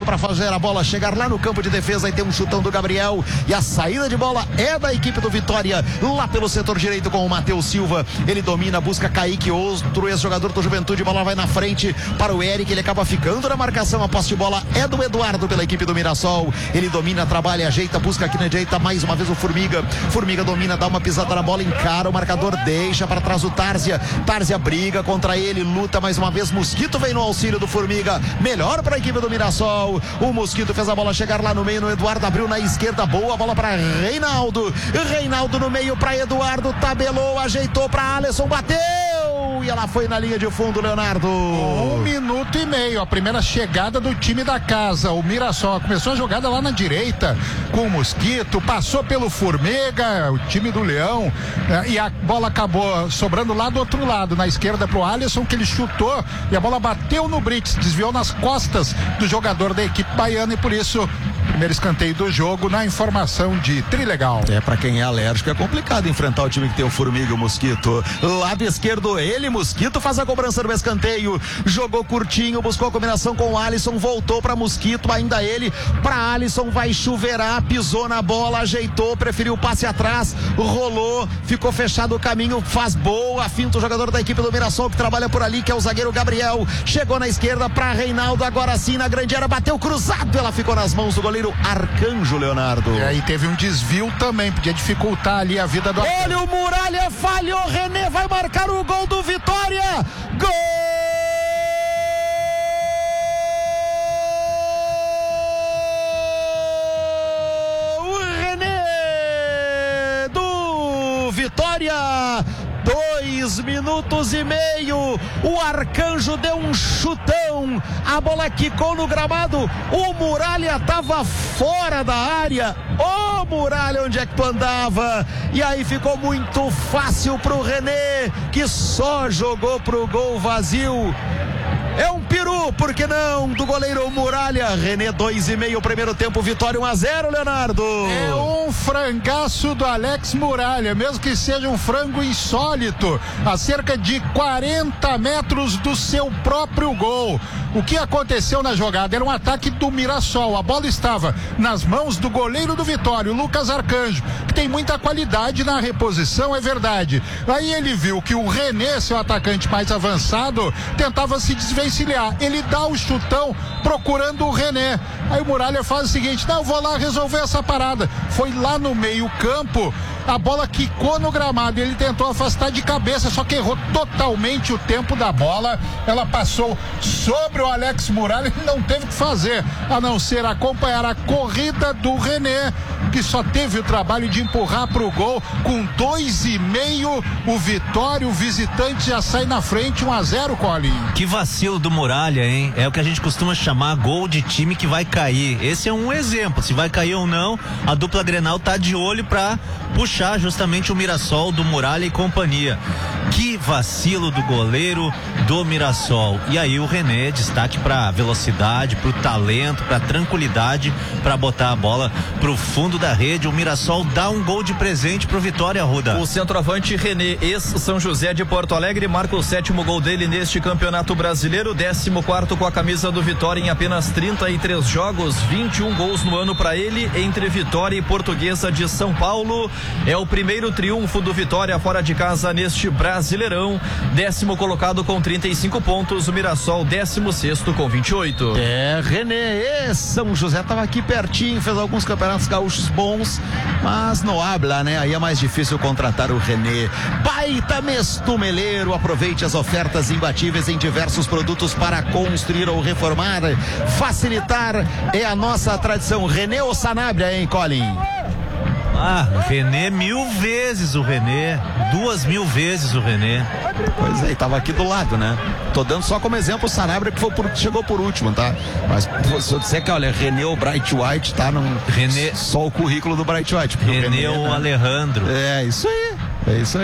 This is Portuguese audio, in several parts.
para fazer a bola chegar lá no campo de defesa e tem um chutão do Gabriel. E a saída de bola é da equipe do Vitória, lá pelo setor direito com o Matheus Silva. Ele domina, busca Kaique, outro ex-jogador do Juventude. A bola vai na frente para o Eric, ele acaba ficando na marcação. A posse de bola é do Eduardo pela equipe do Mirassol. Ele domina, trabalha, ajeita, busca aqui na direita mais uma vez o Formiga. Formiga domina, dá uma pisada na bola, encara o marcador, deixa para trás o Tárzia. Tárzia briga contra ele, luta mais uma vez. Mosquito vem no auxílio do Formiga. Melhor para a equipe do Mirassol. O Mosquito fez a bola chegar lá no meio, no Eduardo abriu na esquerda, boa bola para Reinaldo. Reinaldo no meio para Eduardo, tabelou, ajeitou para Alisson, bateu e ela foi na linha de fundo, Leonardo. 1 minuto e meio, a primeira chegada do time da casa. O Mirassol começou a jogada lá na direita com o Mosquito, passou pelo Formiga, o time do Leão, e a bola acabou sobrando lá do outro lado, na esquerda pro Alisson, que ele chutou e a bola bateu no Brits, desviou nas costas do jogador da equipe baiana e por isso primeiro escanteio do jogo na informação de Trilegal. Pra quem é alérgico é complicado enfrentar o time que tem o Formiga e o Mosquito. Lado esquerdo, ele, Mosquito, faz a cobrança do escanteio, jogou curtinho, buscou a combinação com o Alisson, voltou pra Mosquito, ainda ele pra Alisson, vai chuveirar, pisou na bola, ajeitou, preferiu o passe atrás, rolou, ficou fechado o caminho, faz boa, finta o jogador da equipe do Mirassol que trabalha por ali, que é o zagueiro Gabriel, chegou na esquerda pra Reinaldo, agora sim na grande área, bateu cruzado, ela ficou nas mãos do goleiro Arcanjo, Leonardo. E aí teve um desvio também, podia dificultar ali a vida do Olha o Muralha, falhou, René vai marcar o gol do Vitória, gol! René do Vitória, 2 minutos e meio, o Arcanjo deu um chutão, a bola quicou no gramado, o Muralha estava fora da área. Ô Muralha, onde é que tu andava? E aí ficou muito fácil pro René, que só jogou pro gol vazio. É um peru, por que não? Do goleiro Muralha. René 2,5, primeiro tempo, Vitória 1-0, Leonardo. É um frangaço do Alex Muralha, mesmo que seja um frango insólito, a cerca de 40 metros do seu próprio gol. O que aconteceu na jogada? Era um ataque do Mirassol. A bola estava nas mãos do goleiro do Vitória, o Lucas Arcanjo, que tem muita qualidade na reposição, é verdade. Aí ele viu que o René, seu atacante mais avançado, tentava se desvencilhar. Ele dá o chutão procurando o René. Aí o Muralha faz o seguinte: não, vou lá resolver essa parada. Foi lá no meio campo, a bola quicou no gramado, ele tentou afastar de cabeça, só que errou totalmente o tempo da bola. Ela passou sobre o Alex Muralha, ele não teve o que fazer a não ser acompanhar a corrida do René, que só teve o trabalho de empurrar pro gol. Com 2,5, o Vitória, o visitante, já sai na frente, 1-0, Colin. Que vacilo do Muralha, hein? É o que a gente costuma chamar gol de time que vai cair. Esse é um exemplo, se vai cair ou não, a dupla Grenal tá de olho pra puxar justamente o Mirassol do Muralha e companhia. Que vacilo do goleiro do Mirassol. E aí o René, destaque pra velocidade, pro talento, pra tranquilidade, pra botar a bola pro fundo da rede. O Mirassol dá um gol de presente pro Vitória, Ruda. O centroavante René, ex-São José de Porto Alegre, marca o 7º gol dele neste Campeonato Brasileiro, 14º com a camisa do Vitória em apenas 33 jogos, 21 gols no ano para ele, entre Vitória e Portuguesa de São Paulo. É o primeiro triunfo do Vitória fora de casa neste Brasileirão. 10º colocado com 35 pontos, o Mirassol 16º com 28. René, São José estava aqui pertinho, fez alguns campeonatos gaúchos bons, mas não habla, né? Aí é mais difícil contratar o René. Baita Mestumeleiro, aproveite as ofertas imbatíveis em diversos produtos para construir ou reformar. Facilitar é a nossa tradição. René ou Sanabria, hein, Colin? René, 1000 vezes o René, 2000 vezes o René. Pois é, tava aqui do lado, né? Tô dando só como exemplo o Sanabria, que chegou por último, tá? Mas se eu disser que, olha, René ou Bright White, tá? René, só o currículo do Bright White. René ou Alejandro. É isso aí.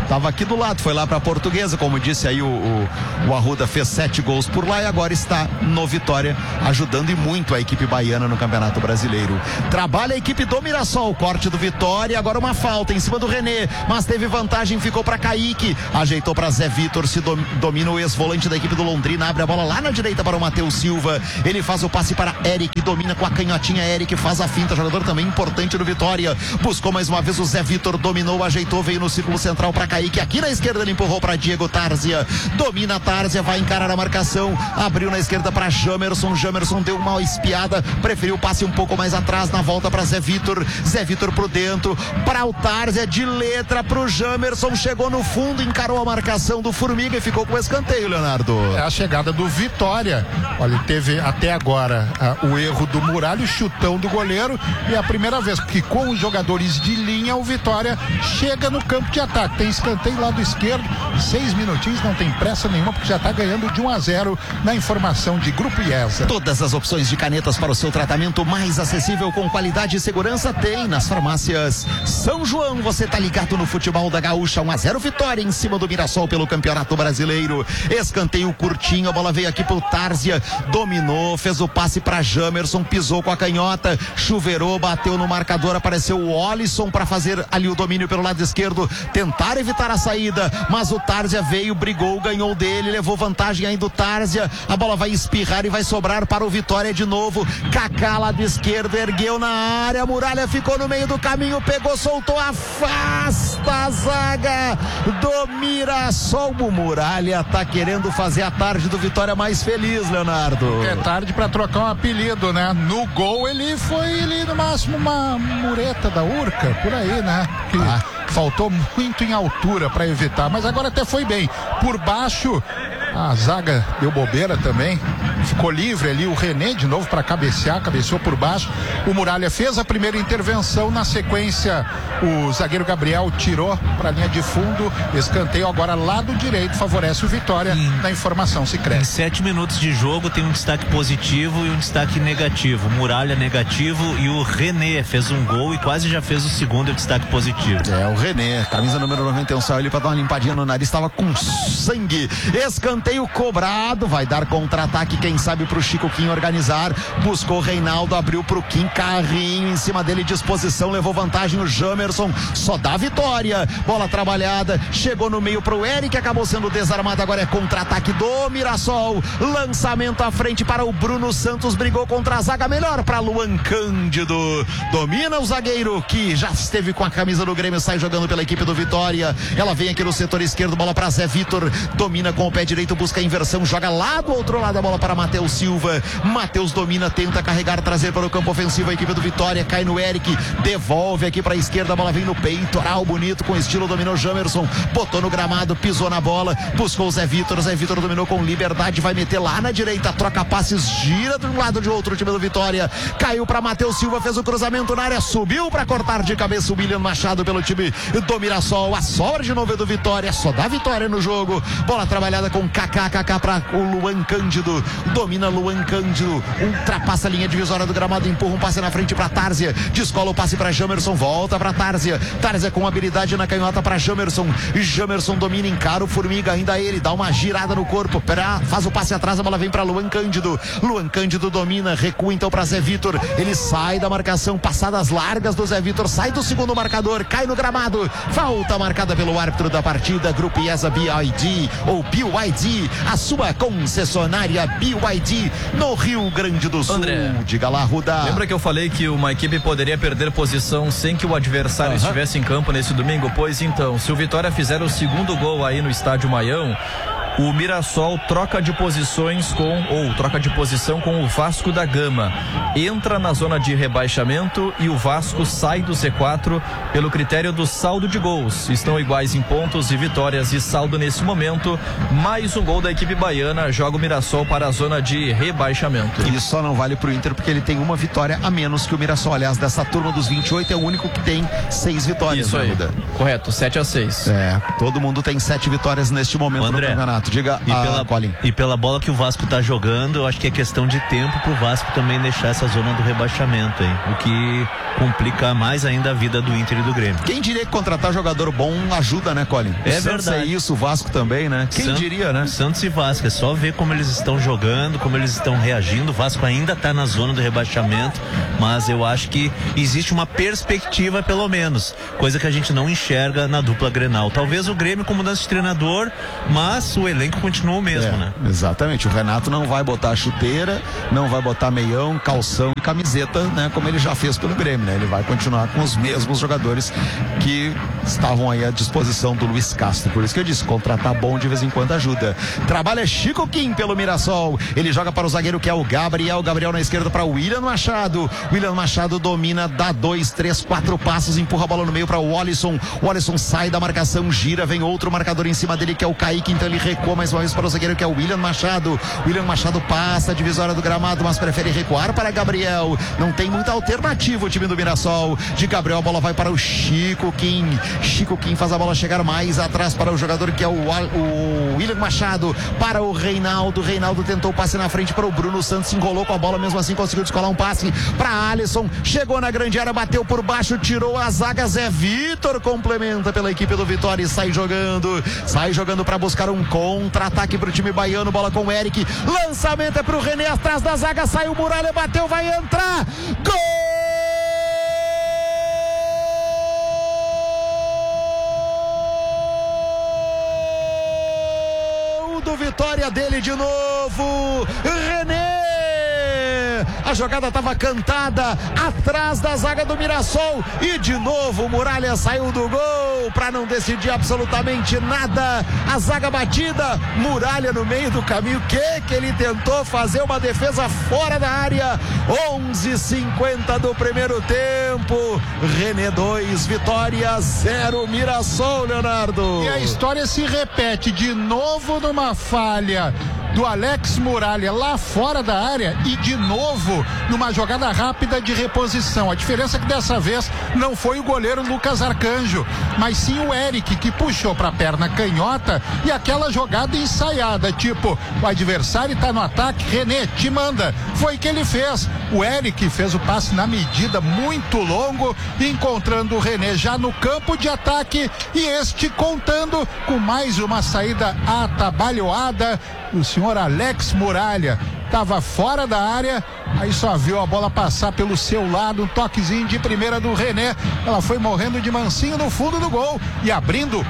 Tava aqui do lado, foi lá pra Portuguesa, como disse aí o Arruda, fez 7 gols por lá e agora está no Vitória, ajudando e muito a equipe baiana no Campeonato Brasileiro. Trabalha a equipe do Mirassol, corte do Vitória, agora uma falta em cima do René, mas teve vantagem, ficou pra Kaique, ajeitou pra Zé Vitor, se domina o ex-volante da equipe do Londrina, abre a bola lá na direita para o Matheus Silva, ele faz o passe para Eric, domina com a canhotinha, Eric faz a finta, jogador também importante no Vitória, buscou mais uma vez o Zé Vitor, dominou, ajeitou, veio no círculo central para Kaique, aqui na esquerda ele empurrou para Diego Tárzia, domina Tárzia, vai encarar a marcação, abriu na esquerda para Jamerson deu uma espiada, preferiu o passe um pouco mais atrás, na volta para Zé Vitor por dentro, para o Tárzia, de letra pro Jamerson, chegou no fundo, encarou a marcação do Formiga e ficou com o escanteio, Leonardo. É a chegada do Vitória, olha, teve até agora o erro do Muralha, o chutão do goleiro, e é a primeira vez que com os jogadores de linha o Vitória chega no campo de ataque, tem escanteio lado esquerdo, 6 minutinhos, não tem pressa nenhuma porque já está ganhando de 1-0 na informação de Grupo IESA. Todas as opções de canetas para o seu tratamento mais acessível com qualidade e segurança tem nas farmácias São João. Você tá ligado no futebol da Gaúcha, 1-0 Vitória em cima do Mirassol pelo Campeonato Brasileiro. Escanteio curtinho, a bola veio aqui pro Tárzia, dominou, fez o passe para Jamerson, pisou com a canhota, chuveirou, bateu no marcador, apareceu o Olisson para fazer ali o domínio pelo lado esquerdo, tentar evitar a saída, mas o Tárzia veio, brigou, ganhou dele, levou vantagem ainda o Tárzia, a bola vai espirrar e vai sobrar para o Vitória de novo, Kaká lado esquerdo, ergueu na área, Muralha ficou no meio do caminho, pegou, soltou, afasta a zaga do Mirassol. O Muralha tá querendo fazer a tarde do Vitória mais feliz, Leonardo. É tarde para trocar um apelido, né? No gol ele foi no máximo uma mureta da Urca, por aí, né? Faltou muito em altura para evitar, mas agora até foi bem. Por baixo, a zaga deu bobeira também, ficou livre ali o René de novo para cabecear, cabeceou por baixo. O Muralha fez a primeira intervenção, na sequência o zagueiro Gabriel tirou para a linha de fundo, escanteio agora lado direito, favorece o Vitória. Na informação se cresce. Em 7 minutos de jogo tem um destaque positivo e um destaque negativo. Muralha negativo e o René fez um gol e quase já fez o segundo destaque positivo. É, o René, camisa número 91, saiu ali para dar uma limpadinha no nariz, estava com sangue. Escanteio cobrado, vai dar contra-ataque, quem sabe pro Chico Kim organizar, buscou Reinaldo, abriu pro Kim, carrinho em cima dele, disposição, levou vantagem o Jamerson, só dá Vitória, bola trabalhada, chegou no meio pro Eric, acabou sendo desarmado, agora é contra-ataque do Mirassol, lançamento à frente para o Bruno Santos, brigou contra a zaga, melhor para Luan Cândido, domina o zagueiro que já esteve com a camisa do Grêmio, sai jogando pela equipe do Vitória, ela vem aqui no setor esquerdo, bola para Zé Vitor, domina com o pé direito, busca a inversão, joga lá do outro lado a bola para Matheus Silva, Matheus domina, tenta carregar, trazer para o campo ofensivo a equipe do Vitória, cai no Eric, devolve aqui para a esquerda, a bola vem no peitoral, bonito, com estilo, dominou Jamerson, botou no gramado, pisou na bola, buscou o Zé Vitor dominou com liberdade, vai meter lá na direita, troca passes, gira de um lado de outro, o time do Vitória, caiu para Matheus Silva, fez o cruzamento na área, subiu para cortar de cabeça o William Machado pelo time do Mirassol, a sobra de novo é do Vitória, só dá Vitória no jogo, bola trabalhada com Kaká para o Luan Cândido, domina Luan Cândido, ultrapassa a linha divisória do gramado, empurra um passe na frente para Tárzia, descola o passe para Jamerson, volta para Tárzia com habilidade na canhota para Jamerson domina, encara o Formiga, ainda ele, dá uma girada no corpo, faz o passe atrás, a bola vem para Luan Cândido domina, recua então para Zé Vitor, ele sai da marcação, passadas largas do Zé Vitor, sai do segundo marcador, cai no gramado, falta marcada pelo árbitro da partida, Grupo IESA BYD ou BYD, a sua concessionária BYD no Rio Grande do Sul. André, diga lá, Ruda. Lembra que eu falei que uma equipe poderia perder posição sem que o adversário estivesse em campo nesse domingo? Pois então, se o Vitória fizer o segundo gol aí no Estádio Maião, o Mirassol troca de posição com o Vasco da Gama, entra na zona de rebaixamento e o Vasco sai do Z4 pelo critério do saldo de gols, estão iguais em pontos e vitórias e saldo nesse momento, mais um gol da equipe baiana, joga o Mirassol para a zona de rebaixamento. Isso só não vale pro Inter porque ele tem uma vitória a menos que o Mirassol, aliás, dessa turma dos 28 é o único que tem 6 vitórias. Isso aí, correto, 7-6. Todo mundo tem 7 vitórias neste momento, André, no campeonato. Renato, diga Colin. E pela bola que o Vasco tá jogando, eu acho que é questão de tempo pro Vasco também deixar essa zona do rebaixamento, hein? O que complica mais ainda a vida do Inter e do Grêmio. Quem diria que contratar jogador bom ajuda, né, Colin? É verdade. É isso, o Vasco também, né? Quem diria, né? Santos e Vasco, é só ver como eles estão jogando, como eles estão reagindo. O Vasco ainda tá na zona do rebaixamento, mas eu acho que existe uma perspectiva, pelo menos, coisa que a gente não enxerga na dupla Grenal. Talvez o Grêmio com mudança de treinador, mas o elenco continua o mesmo, né? Exatamente, o Renato não vai botar chuteira, não vai botar meião, calção e camiseta, né? Como ele já fez pelo Grêmio, né? Ele vai continuar com os mesmos jogadores que estavam aí à disposição do Luiz Castro. Por isso que eu disse, contratar bom de vez em quando ajuda. Trabalha Chico Kim pelo Mirassol. Ele joga para o zagueiro que é o Gabriel. Gabriel na esquerda para o William Machado. William Machado domina, dá 2, 3, 4 passos, empurra a bola no meio para o Alisson. O Alisson sai da marcação, gira, vem outro marcador em cima dele que é o Kaique. Então ele recua mais uma vez para o zagueiro que é o William Machado. William Machado passa a divisória do gramado, mas prefere recuar para Gabriel. Não tem muita alternativa o time do Mirassol. De Gabriel a bola vai para o Chico Kim. Chico Kim faz a bola chegar mais atrás para o jogador que é o William Machado, para o Reinaldo. Reinaldo tentou o passe na frente para o Bruno Santos, se enrolou com a bola, mesmo assim conseguiu descolar um passe para Alisson, chegou na grande área, bateu por baixo, tirou a zaga. Zé Vitor complementa pela equipe do Vitória e sai jogando para buscar um contra-ataque para o time baiano. Bola com o Eric, lançamento é para o René atrás da zaga, saiu o Muralha, bateu, vai entrar, gol do Vitória, dele de novo, René. A jogada estava cantada atrás da zaga do Mirassol e de novo o Muralha saiu do gol para não decidir absolutamente nada. A zaga batida, Muralha no meio do caminho. Que ele tentou fazer uma defesa fora da área. 11:50 do primeiro tempo. René 2, Vitória 0, Mirassol, Leonardo. E a história se repete de novo numa falha do Alex Muralha lá fora da área e de novo numa jogada rápida de reposição. A diferença é que dessa vez não foi o goleiro Lucas Arcanjo, mas sim o Eric, que puxou para a perna canhota e aquela jogada ensaiada, tipo, o adversário está no ataque, René, te manda. Foi o que ele fez. O Eric fez o passe na medida, muito longo, encontrando o René já no campo de ataque e este contando com mais uma saída atabalhoada. O senhor Alex Muralha estava fora da área, aí só viu a bola passar pelo seu lado, um toquezinho de primeira do René, ela foi morrendo de mansinho no fundo do gol e abrindo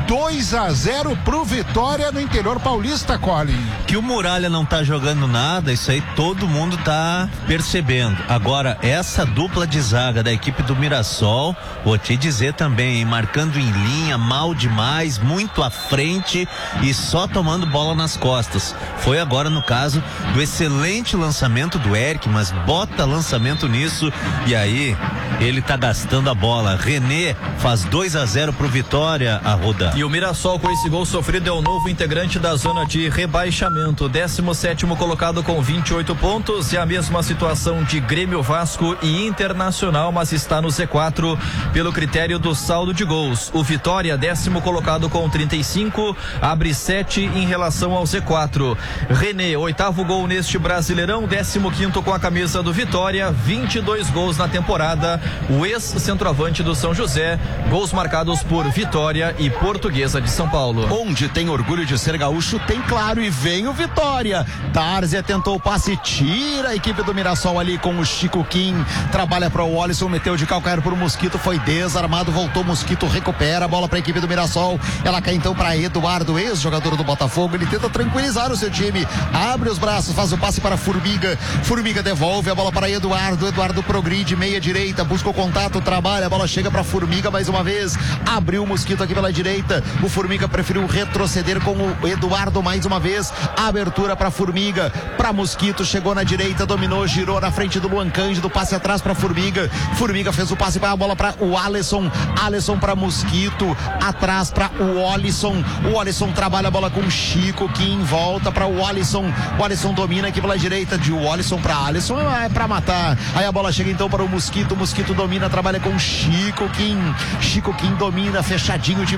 2-0 pro Vitória no interior paulista, Colin. Que o Muralha não tá jogando nada, isso aí todo mundo tá percebendo. Agora, essa dupla de zaga da equipe do Mirassol, vou te dizer também, hein, marcando em linha, mal demais, muito à frente e só tomando bola nas costas. Foi agora no caso do excelente lançamento do Eric, mas bota lançamento nisso e aí ele tá gastando a bola. René faz 2-0 pro Vitória, a rodar. E o Mirassol, com esse gol sofrido, é o novo integrante da zona de rebaixamento, 17º colocado com 28 pontos, e a mesma situação de Grêmio, Vasco e Internacional, mas está no Z4 pelo critério do saldo de gols. O Vitória, 10º colocado com 35, abre 7 em relação ao Z4. René, 8º gol neste Brasileirão, 15º com a camisa do Vitória, 22 gols na temporada. O ex-centroavante do São José, gols marcados por Vitória e Portuguesa de São Paulo. Onde tem orgulho de ser gaúcho, tem claro, e vem o Vitória. Tárzia tentou o passe, tira a equipe do Mirassol ali com o Chico Kim, trabalha para o Alisson, meteu de calcanhar pro Mosquito, foi desarmado, voltou Mosquito, recupera a bola para a equipe do Mirassol, ela cai então para Eduardo, ex-jogador do Botafogo, ele tenta tranquilizar o seu time, abre os braços, faz o passe para Formiga, Formiga devolve a bola para Eduardo, Eduardo progride, meia direita, busca o contato, trabalha, a bola chega para Formiga mais uma vez, abriu o Mosquito aqui pela direita, o Formiga preferiu retroceder com o Eduardo mais uma vez, abertura para Formiga, para Mosquito, chegou na direita, dominou, girou na frente do Luan Cândido, passe atrás para Formiga, Formiga fez o passe para a bola para o Alisson, Alisson para Mosquito, atrás para o Alisson trabalha a bola com o Chico, que volta para o Alisson domina aqui pela direita, de o Alisson para Alisson, é para matar, aí a bola chega então para o Mosquito domina, trabalha com o Chico Kim domina, fechadinho o time do Vitória,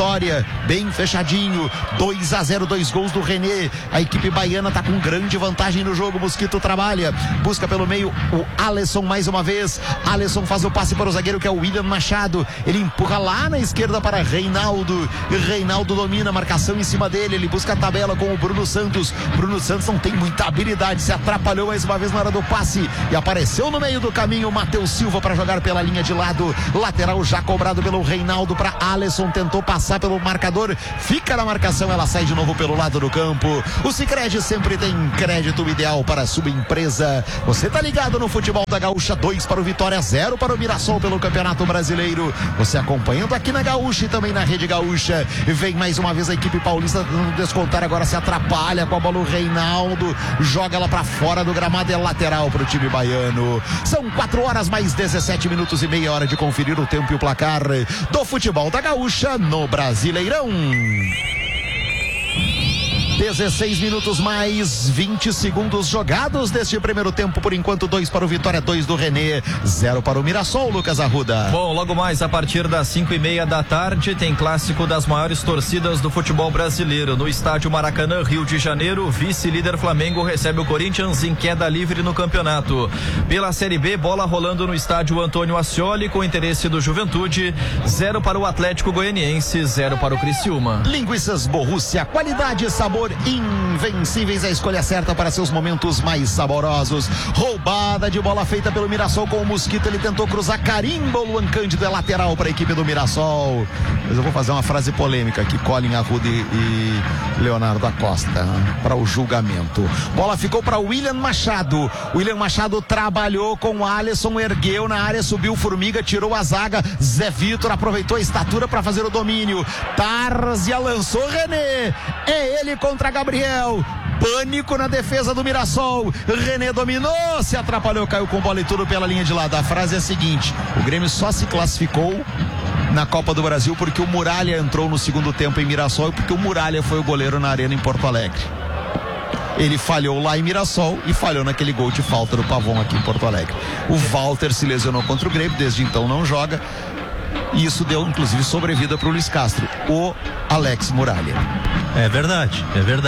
Vitória, bem fechadinho, 2-0, 2 gols do René. A equipe baiana tá com grande vantagem no jogo. Mosquito trabalha, busca pelo meio o Alisson mais uma vez. Alisson faz o passe para o zagueiro, que é o William Machado. Ele empurra lá na esquerda para Reinaldo. Reinaldo domina a marcação em cima dele. Ele busca a tabela com o Bruno Santos. Bruno Santos não tem muita habilidade, se atrapalhou mais uma vez na hora do passe e apareceu no meio do caminho o Matheus Silva para jogar pela linha de lado. Lateral já cobrado pelo Reinaldo para Alisson, tentou passar pelo marcador, fica na marcação, ela sai de novo pelo lado do campo. O Sicredi sempre tem crédito ideal para a sua empresa. Você tá ligado no futebol da Gaúcha, 2 para o Vitória, 0 para o Mirassol pelo Campeonato Brasileiro. Você acompanhando aqui na Gaúcha e também na Rede Gaúcha. Vem mais uma vez a equipe paulista tentando descontar, agora se atrapalha com a bola o Reinaldo, joga ela para fora do gramado, é lateral para o time baiano. São 4 horas mais 17 minutos e meia, hora de conferir o tempo e o placar do futebol da Gaúcha no Brasileirão. 16 minutos mais 20 segundos jogados deste primeiro tempo. Por enquanto, 2 para o Vitória, 2 do René, 0 para o Mirassol. Lucas Arruda. Bom, logo mais a partir das 5:30 da tarde tem clássico das maiores torcidas do futebol brasileiro no estádio Maracanã, Rio de Janeiro. Vice-líder Flamengo recebe o Corinthians em queda livre no campeonato. Pela Série B, bola rolando no estádio Antônio Ascioli com interesse do Juventude. 0 para o Atlético Goianiense, 0 para o Criciúma. Linguiças Borrússia, qualidade e sabor invencíveis, a escolha certa para seus momentos mais saborosos. Roubada de bola feita pelo Mirassol com o Mosquito, ele tentou cruzar, carimba o Luan Cândido, é lateral para a equipe do Mirassol. Mas eu vou fazer uma frase polêmica aqui, Colin Arruda e Leonardo Acosta, para o julgamento. Bola ficou para William Machado. William Machado trabalhou com o Alisson, ergueu na área, subiu Formiga, tirou a zaga. Zé Vitor aproveitou a estatura para fazer o domínio. Tarzia lançou René. É ele contra Gabriel. Pânico na defesa do Mirassol. René dominou, se atrapalhou, caiu com bola e tudo pela linha de lado. A frase é a seguinte: o Grêmio só se classificou na Copa do Brasil porque o Muralha entrou no segundo tempo em Mirassol e porque o Muralha foi o goleiro na arena em Porto Alegre. Ele falhou lá em Mirassol e falhou naquele gol de falta do Pavon aqui em Porto Alegre. O Walter se lesionou contra o Grêmio, desde então não joga. E isso deu inclusive sobrevida para o Luiz Castro, o Alex Muralha. É verdade.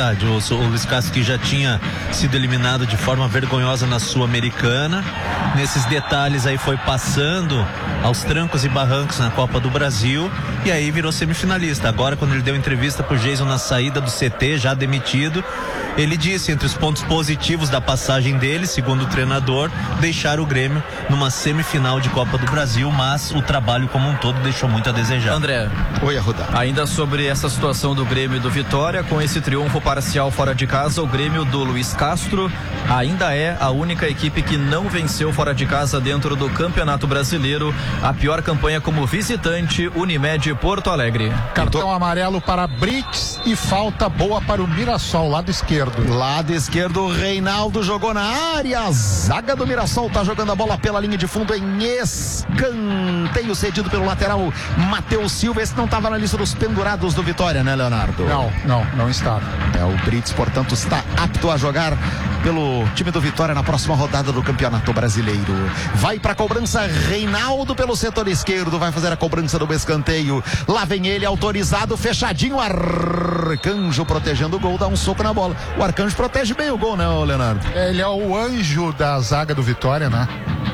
O Luiz Castro, que já tinha sido eliminado de forma vergonhosa na Sul-Americana, nesses detalhes aí foi passando aos trancos e barrancos na Copa do Brasil e aí virou semifinalista. Agora, quando ele deu entrevista pro Jason na saída do CT, já demitido, ele disse, entre os pontos positivos da passagem dele, segundo o treinador, deixar o Grêmio numa semifinal de Copa do Brasil, mas o trabalho como um todo deixou muito a desejar. André. Oi, Arruda. Ainda sobre essa situação do Grêmio e do Vitória, com esse triunfo parcial fora de casa, o Grêmio do Luiz Castro ainda é a única equipe que não venceu fora de casa dentro do Campeonato Brasileiro. A pior campanha como visitante, Unimed Porto Alegre. Cartão amarelo para Brits e falta boa para o Mirassol, lado esquerdo. Lado esquerdo, o Reinaldo jogou na área. A zaga do Mirassol tá jogando a bola pela linha de fundo em escanteio cedido pelo lateral Matheus Silva. Esse não estava na lista dos pendurados do Vitória, né, Leonardo? Não estava. O Brits, portanto, está apto a jogar pelo time do Vitória na próxima rodada do Campeonato Brasileiro. Vai para a cobrança Reinaldo pelo setor esquerdo, vai fazer a cobrança do escanteio. Lá vem ele, autorizado, fechadinho. Arcanjo protegendo o gol, dá um soco na bola. O Arcanjo protege bem o gol, né, Leonardo? Ele é o anjo da zaga do Vitória, né?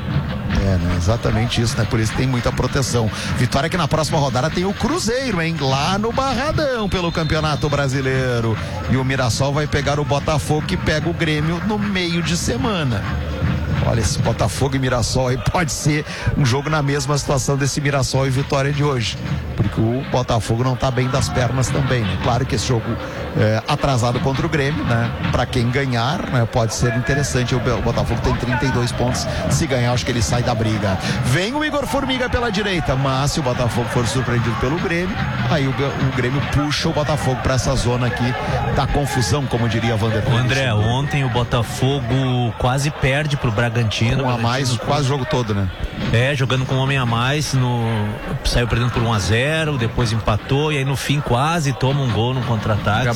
Exatamente isso, né? Por isso tem muita proteção. Vitória que na próxima rodada tem o Cruzeiro, hein? Lá no Barradão pelo Campeonato Brasileiro. E o Mirassol vai pegar o Botafogo, que pega o Grêmio no meio de semana. Olha, esse Botafogo e Mirassol aí pode ser um jogo na mesma situação desse Mirassol e Vitória de hoje, porque o Botafogo não tá bem das pernas também, né? Claro que esse jogo atrasado contra o Grêmio, né? Para quem ganhar, né? Pode ser interessante. O Botafogo tem 32 pontos, se ganhar acho que ele sai da briga. Vem o Igor Formiga pela direita, mas se o Botafogo for surpreendido pelo Grêmio, aí o Grêmio puxa o Botafogo para essa zona aqui da confusão, como diria Vanderlei. André, ontem o Botafogo quase perde pro Bragantino. Um a mais, quase o jogo todo, né? Jogando com um homem a mais, saiu perdendo por 1-0, depois empatou e aí no fim quase toma um gol no contra-ataque.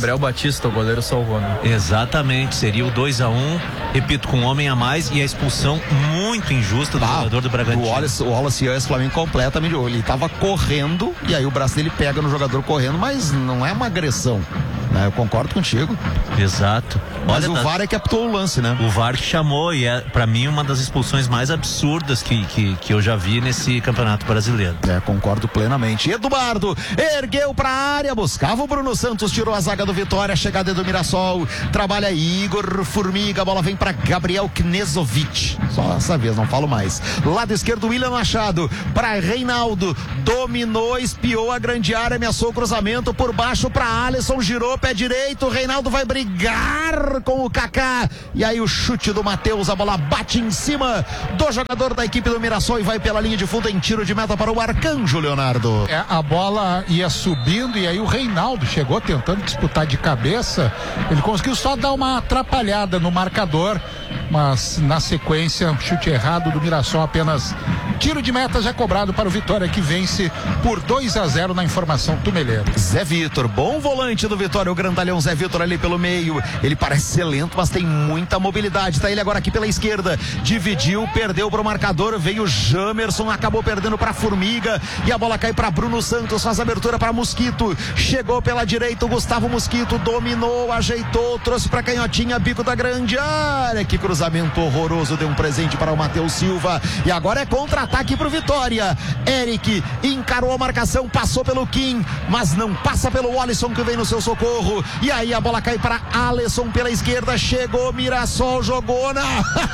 Gabriel Batista, o goleiro, salvou, né? Exatamente, seria o 2-1, repito, com um homem a mais e a expulsão muito injusta do jogador do Bragantino. O Wallace esse Flamengo completamente, ele tava correndo e aí o braço dele pega no jogador correndo, mas não é uma agressão, né? Eu concordo contigo. Exato. Mas o VAR é que apitou o lance, né? O VAR que chamou, e é pra mim uma das expulsões mais absurdas que eu já vi nesse Campeonato Brasileiro. Concordo plenamente. Eduardo ergueu pra área, buscava o Bruno Santos, tirou a zaga do Vitória, chegada do Mirassol, trabalha Igor Formiga, a bola vem pra Gabriel Knezovic, só essa vez, não falo mais. Lado esquerdo, William Machado, pra Reinaldo, dominou, espiou a grande área, ameaçou o cruzamento por baixo pra Alisson, girou, pé direito, Reinaldo vai brigar com o Kaká, e aí o chute do Matheus, a bola bate em cima do jogador da equipe do Mirassol e vai pela linha de fundo em tiro de meta para o Arcanjo, Leonardo. A bola ia subindo e aí o Reinaldo chegou tentando disputar de cabeça, ele conseguiu só dar uma atrapalhada no marcador, mas na sequência, chute errado do Mirassol, apenas tiro de meta já cobrado para o Vitória, que vence por 2-0 na informação Tumeleiro. Zé Vitor, bom volante do Vitória, o grandalhão Zé Vitor ali pelo meio, ele parece ser lento, mas tem muita mobilidade, tá ele agora aqui pela esquerda, dividiu, perdeu pro marcador, veio Jamerson, acabou perdendo pra Formiga, e a bola cai pra Bruno Santos, faz abertura pra Mosquito, chegou pela direita o Gustavo Mosquito, dominou, ajeitou, trouxe pra canhotinha, bico da grande área, que cruzamento horroroso, deu um presente para o Matheus Silva, e agora é contra-ataque pro Vitória. Eric encarou a marcação, passou pelo Kim, mas não passa pelo Alisson, que vem no seu socorro, e aí a bola cai para Alisson pela esquerda, chegou Mirassol, jogou na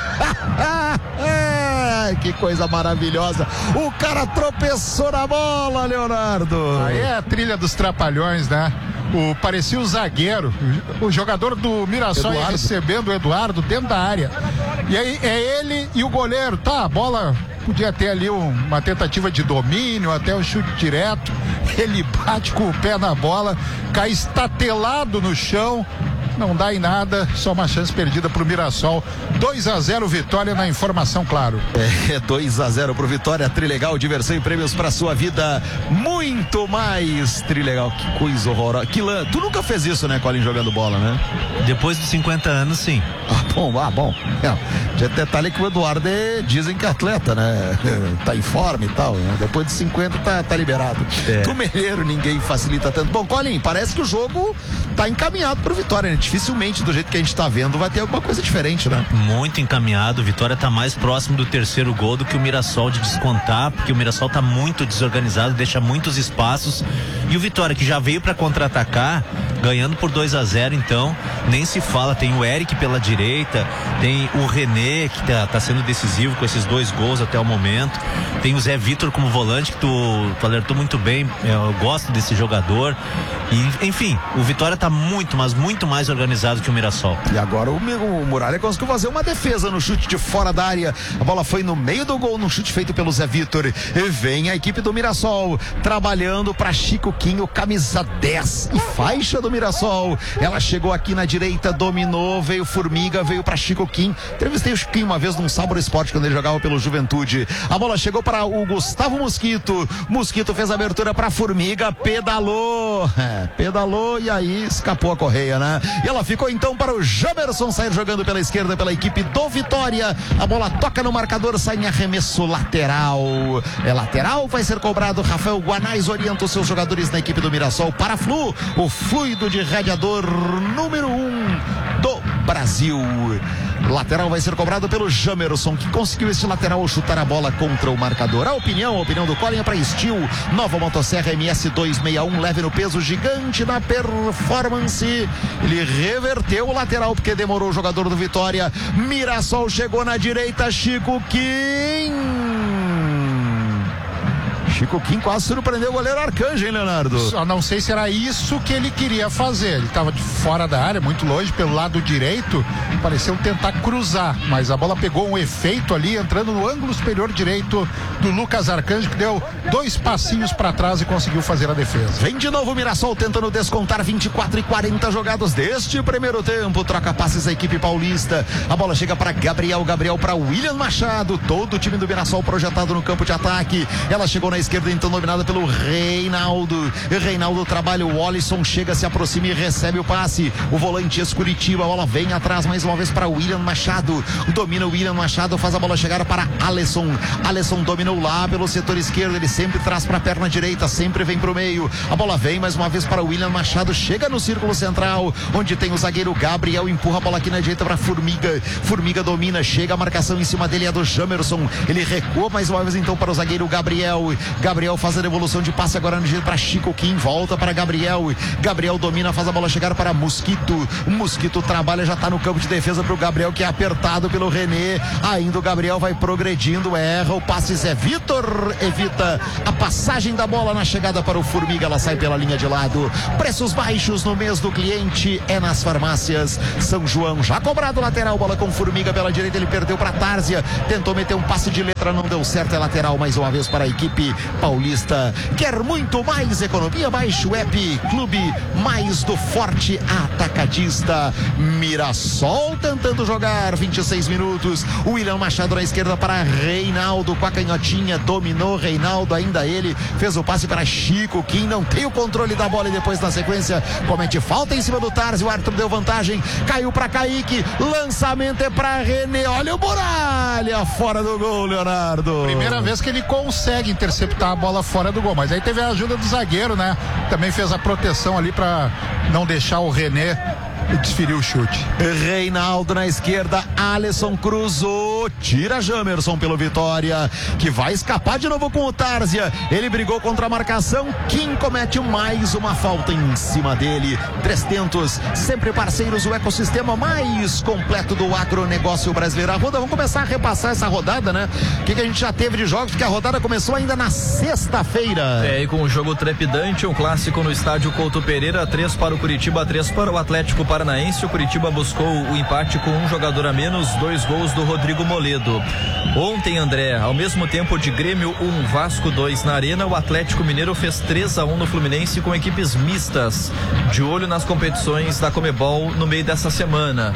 que coisa maravilhosa, o cara tropeçou na bola, Leonardo. Aí é a trilha dos trapalhões, né? Parecia o zagueiro, o jogador do Mirassol recebendo o Eduardo dentro da área, e aí é ele e o goleiro, tá, a bola podia ter ali uma tentativa de domínio, até um chute direto, ele bate com o pé na bola, cai estatelado no chão, não dá em nada, só uma chance perdida pro Mirassol. 2-0 Vitória na informação, claro. 2-0 pro Vitória. Trilegal, diversão e prêmios pra sua vida. Muito mais Trilegal. Que coisa horrorosa. Tu nunca fez isso, né, Colin, jogando bola, né? Depois dos 50 anos, sim. Bom. Já detalhe que o Eduardo dizem que é atleta, né? Tá em forma e tal, né? Depois de 50 tá liberado. Tumeleiro, ninguém facilita tanto. Bom, Colin, parece que o jogo tá encaminhado pro Vitória, né? Dificilmente, do jeito que a gente tá vendo, vai ter alguma coisa diferente, né? Muito encaminhado, o Vitória tá mais próximo do terceiro gol do que o Mirassol de descontar, porque o Mirassol tá muito desorganizado, deixa muitos espaços, e o Vitória, que já veio para contra-atacar, ganhando por 2-0, então nem se fala, tem o Eric pela direita, tem o René, que tá sendo decisivo com esses 2 gols até o momento, tem o Zé Vitor como volante, que tu alertou muito bem, eu gosto desse jogador, e enfim, o Vitória tá muito, mas muito mais organizado que o Mirassol. E agora o Muralha conseguiu fazer uma defesa no chute de fora da área, a bola foi no meio do gol, no chute feito pelo Zé Vitor, e vem a equipe do Mirassol trabalhando para Chico Quinho, camisa 10 e faixa do Mirassol, ela chegou aqui na direita, dominou, veio Formiga, veio para Chico Quinho, entrevistei o Chiquinho uma vez num Sábado Esporte quando ele jogava pelo Juventude, a bola chegou para o Gustavo Mosquito fez a abertura para Formiga, pedalou e aí escapou a correia, né? E ela ficou então para o Jamerson sair jogando pela esquerda pela equipe do Vitória, a bola toca no marcador, sai em arremesso lateral, lateral, vai ser cobrado. Rafael Guanais orienta os seus jogadores na equipe do Mirassol para Flu, o fluido de radiador número 1 do Brasil. Lateral vai ser cobrado pelo Jamerson, que conseguiu esse lateral chutar a bola contra o marcador. A opinião do Colin é para Steel, nova motosserra MS 261, leve no peso, gigante na performance. Ele reverteu o lateral porque demorou o jogador do Vitória. Mirassol chegou na direita, Chico Quim quase surpreendeu o goleiro Arcanjo, hein, Leonardo? Só não sei se era isso que ele queria fazer. Ele estava de fora da área, muito longe, pelo lado direito, pareceu tentar cruzar, mas a bola pegou um efeito ali, entrando no ângulo superior direito do Lucas Arcanjo, que deu 2 passinhos para trás e conseguiu fazer a defesa. Vem de novo o Mirassol tentando descontar, 24:40 jogados deste primeiro tempo, troca passes a equipe paulista, a bola chega para Gabriel para William Machado, todo o time do Mirassol projetado no campo de ataque, ela chegou na esquerda, então dominada pelo Reinaldo. Reinaldo trabalha, o Alisson chega, se aproxima e recebe o passe. O volante ex-Curitiba, a bola vem atrás mais uma vez para o William Machado. Domina o William Machado, faz a bola chegar para Alisson. Alisson dominou lá pelo setor esquerdo, ele sempre traz para a perna direita, sempre vem para o meio. A bola vem mais uma vez para o William Machado, chega no círculo central, onde tem o zagueiro Gabriel, empurra a bola aqui na direita para Formiga. Formiga domina, chega a marcação em cima dele, é do Jamerson. Ele recua mais uma vez então para o zagueiro Gabriel. Gabriel faz a devolução de passe agora no jeito para Chico Kim, volta para Gabriel. Gabriel domina, faz a bola chegar para Mosquito. O Mosquito trabalha, já está no campo de defesa para o Gabriel, que é apertado pelo René. Ainda o Gabriel vai progredindo, erra o passe, Zé Vitor evita a passagem da bola na chegada para o Formiga, ela sai pela linha de lado. Preços baixos no mês do cliente é nas farmácias São João. Já cobrado lateral, bola com Formiga pela direita, ele perdeu para Tárzia, tentou meter um passe de letra, não deu certo, é lateral mais uma vez para a equipe paulista. Quer muito mais economia? Baixe o app Clube Mais do Forte Atacadista. Mirassol tentando jogar, 26 minutos. William Machado na esquerda para Reinaldo com a canhotinha, dominou Reinaldo, ainda ele fez o passe para Chico Kim, não tem o controle da bola e depois na sequência comete falta em cima do Tarzi. O árbitro deu vantagem, caiu para Kaique, lançamento é para René, olha o Muralha fora do gol, Leonardo. Primeira vez que ele consegue interceptar a bola fora do gol, mas aí teve a ajuda do zagueiro, né? Também fez a proteção ali para não deixar o René e desferiu o chute. Reinaldo na esquerda, Alisson cruzou, tira Jamerson pelo Vitória, que vai escapar de novo com o Tárzia. Ele brigou contra a marcação, Kim comete mais uma falta em cima dele. 300, sempre parceiros, o ecossistema mais completo do agronegócio brasileiro. Arruda, vamos começar a repassar essa rodada, né? O que a gente já teve de jogos, porque a rodada começou ainda na sexta-feira. E com um jogo trepidante, um clássico no estádio Couto Pereira, 3 para o Curitiba, 3 para o Atlético Paranaense. O Curitiba buscou o empate com um jogador a menos, 2 gols do Rodrigo Moledo. Ontem, André, ao mesmo tempo de Grêmio 1, Vasco 2 na Arena, o Atlético Mineiro fez 3-1 no Fluminense com equipes mistas, de olho nas competições da Comebol no meio dessa semana.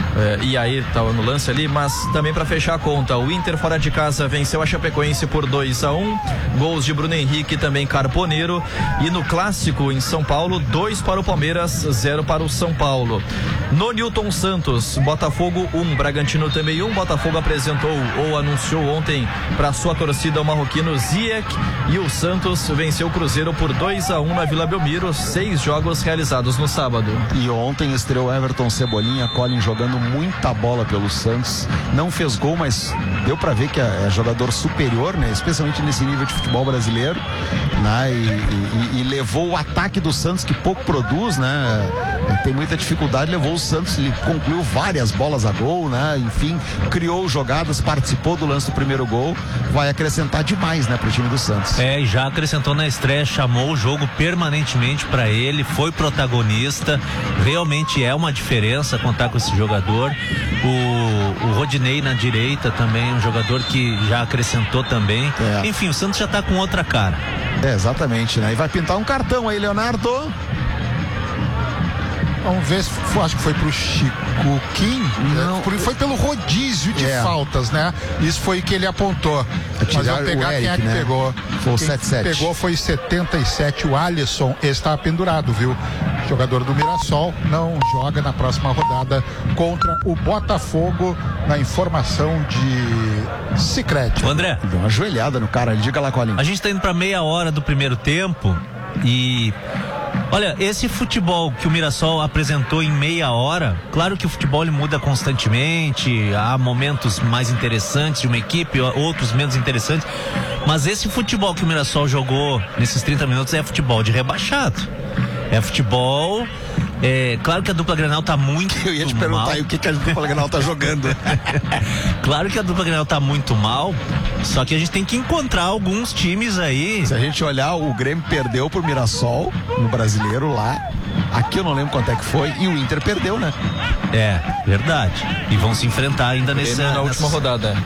E aí tá no lance ali, mas também para fechar a conta, o Inter fora de casa venceu a Chapecoense por 2-1, gols de Bruno Henrique e também Carponeiro. E no clássico em São Paulo, 2 para o Palmeiras, 0 para o São Paulo. No Newton Santos, Botafogo 1, Bragantino também 1. Botafogo apresentou ou anunciou ontem para sua torcida o marroquino Ziyech, e o Santos venceu o Cruzeiro por 2-1 na Vila Belmiro. 6 jogos realizados no sábado. E ontem estreou Everton Cebolinha, Colin jogando muita bola pelo Santos, não fez gol, mas deu para ver que é jogador superior, né? Especialmente nesse nível de futebol brasileiro, né? E levou o ataque do Santos, que pouco produz, né? Tem muita dificuldade, levou o Santos, ele concluiu várias bolas a gol, né? Enfim, criou jogadas, participou do lance do primeiro gol, vai acrescentar demais, né, pro time do Santos. E já acrescentou na estreia, chamou o jogo permanentemente para ele, foi protagonista, realmente é uma diferença contar com esse jogador. O Rodinei na direita também, um jogador que já acrescentou também. Enfim, o Santos já tá com outra cara. Exatamente, né? E vai pintar um cartão aí, Leonardo. Vamos ver se acho que foi pro Chico Kim. Não, foi pelo rodízio de faltas, né? Isso foi o que ele apontou. Mas vamos pegar Eric, quem é que pegou. Foi o 77. Pegou foi 77, o Alisson está pendurado, viu? Jogador do Mirassol não joga na próxima rodada contra o Botafogo, na informação de Sicredi. André, deu uma ajoelhada no cara, diga lá, Colin. A gente tá indo pra meia hora do primeiro tempo e olha, esse futebol que o Mirassol apresentou em meia hora, claro que o futebol ele muda constantemente, há momentos mais interessantes de uma equipe, outros menos interessantes, mas esse futebol que o Mirassol jogou nesses 30 minutos é futebol de rebaixado. É futebol. Claro que a dupla Grenal tá muito mal. Eu ia te perguntar aí o que a dupla Grenal tá jogando. Claro que a dupla Grenal tá muito mal, só que a gente tem que encontrar alguns times aí. Se a gente olhar, o Grêmio perdeu pro Mirassol no Brasileiro lá. Aqui eu não lembro quanto é que foi. E o Inter perdeu, né? Verdade. E vão se enfrentar ainda na última rodada.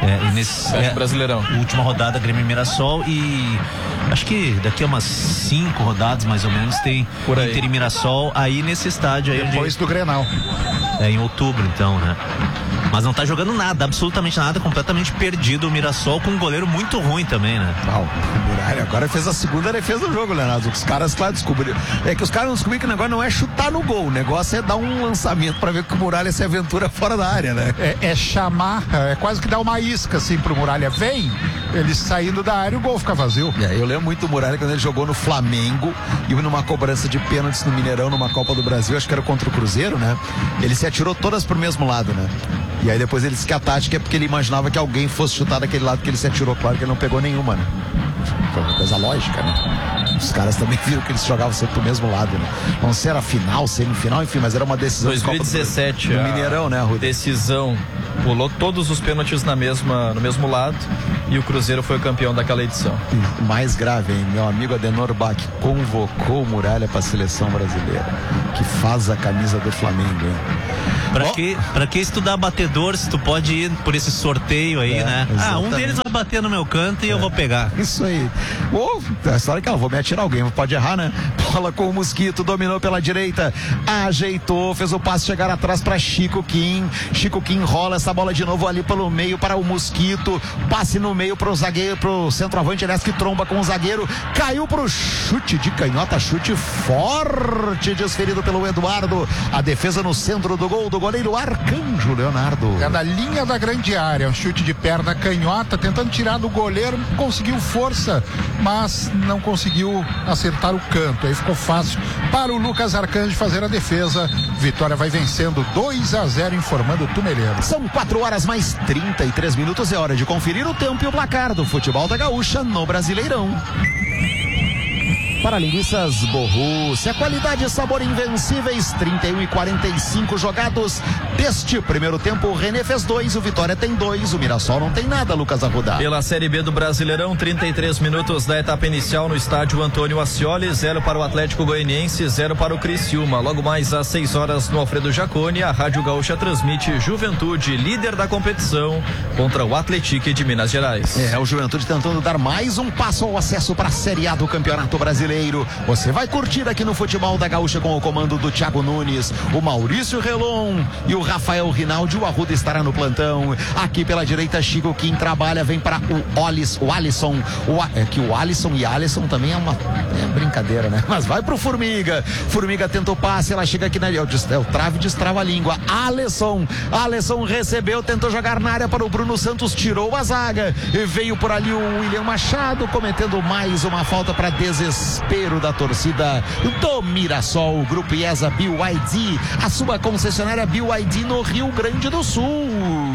Brasileirão. Última rodada, Grêmio e Mirassol, e acho que daqui a umas 5 rodadas mais ou menos tem Inter e Mirassol aí nesse estádio aí. Depois do Grenal. Em outubro, então, né? Mas não tá jogando nada, absolutamente nada, completamente perdido o Mirassol, com um goleiro muito ruim também, né? O Muralha agora fez a segunda defesa do jogo, Leonardo. Os caras, claro, descobriram. É que os caras não descobriram que o negócio não é chutar no gol, o negócio é dar um lançamento pra ver que o Muralha se aventura fora da área, né? É chamar, é quase que dar uma isca assim pro Muralha. Vem, ele saindo da área, o gol fica vazio. Eu lembro muito do Muralha quando ele jogou no Flamengo e numa cobrança de pênaltis no Mineirão, numa Copa do Brasil, acho que era contra o Cruzeiro, né? Ele se atirou todas pro mesmo lado, né? E aí depois ele disse que a tática é porque ele imaginava que alguém fosse chutar daquele lado que ele se atirou. Claro que ele não pegou nenhuma, né? Foi uma coisa lógica, né? Os caras também viram que eles jogavam sempre pro mesmo lado, né? Não sei se era final, semifinal, enfim, mas era uma decisão 2017, no Mineirão, né, Rudy? Decisão. Pulou todos os pênaltis no mesmo lado e o Cruzeiro foi o campeão daquela edição. E mais grave, hein? Meu amigo Adenor Bach convocou o Muralha para a seleção brasileira, que faz a camisa do Flamengo, hein? Pra que estudar batedor se tu pode ir por esse sorteio aí, né? Exatamente. Um deles vai bater no meu canto e eu vou pegar. Isso aí. A história é que eu vou me atirar, alguém pode errar, né? Bola com o Mosquito, dominou pela direita, ajeitou, fez o passe chegar atrás para Chico Kim. Chico Kim rola essa bola de novo ali pelo meio para o Mosquito, passe no meio pro zagueiro, pro centroavante, aliás, que tromba com o zagueiro, caiu pro chute de canhota, chute forte, desferido pelo Eduardo. A defesa no centro do gol do goleiro Arcanjo Leonardo. É da linha da grande área, um chute de perna canhota, tentando tirar do goleiro, conseguiu força, mas não conseguiu acertar o canto. Aí ficou fácil para o Lucas Arcanjo fazer a defesa. Vitória vai vencendo 2-0, informando o Tumeleiro. São 4 horas mais 33 minutos, é hora de conferir o tempo e o placar do futebol da Gaúcha no Brasileirão. Para linguiças Borrússia, qualidade e sabor invencíveis, 31 e 45 jogados deste primeiro tempo. O René fez 2, o Vitória tem 2, o Mirassol não tem nada, Lucas Arruda. Pela Série B do Brasileirão, 33 minutos da etapa inicial no estádio Antônio Ascioli, 0 para o Atlético Goianiense, 0 para o Criciúma. Logo mais às 6 horas no Alfredo Jaconi, a Rádio Gaúcha transmite Juventude, líder da competição, contra o Atlético de Minas Gerais. O Juventude tentando dar mais um passo ao acesso para a Série A do Campeonato Brasileiro. Você vai curtir aqui no Futebol da Gaúcha com o comando do Thiago Nunes, o Maurício Relon e o Rafael Rinaldi. O Arruda estará no plantão. Aqui pela direita, Chico Kim trabalha, vem para o Alisson. Que o Alisson e Alisson também é uma brincadeira, né? Mas vai pro Formiga. Formiga tenta o passe, ela chega aqui na o trave destrava a língua. Alisson recebeu, tentou jogar na área para o Bruno Santos, tirou a zaga e veio por ali o William Machado, cometendo mais uma falta para desespero da torcida do Mirassol. O Grupo IESA BYD, a sua concessionária BYD no Rio Grande do Sul.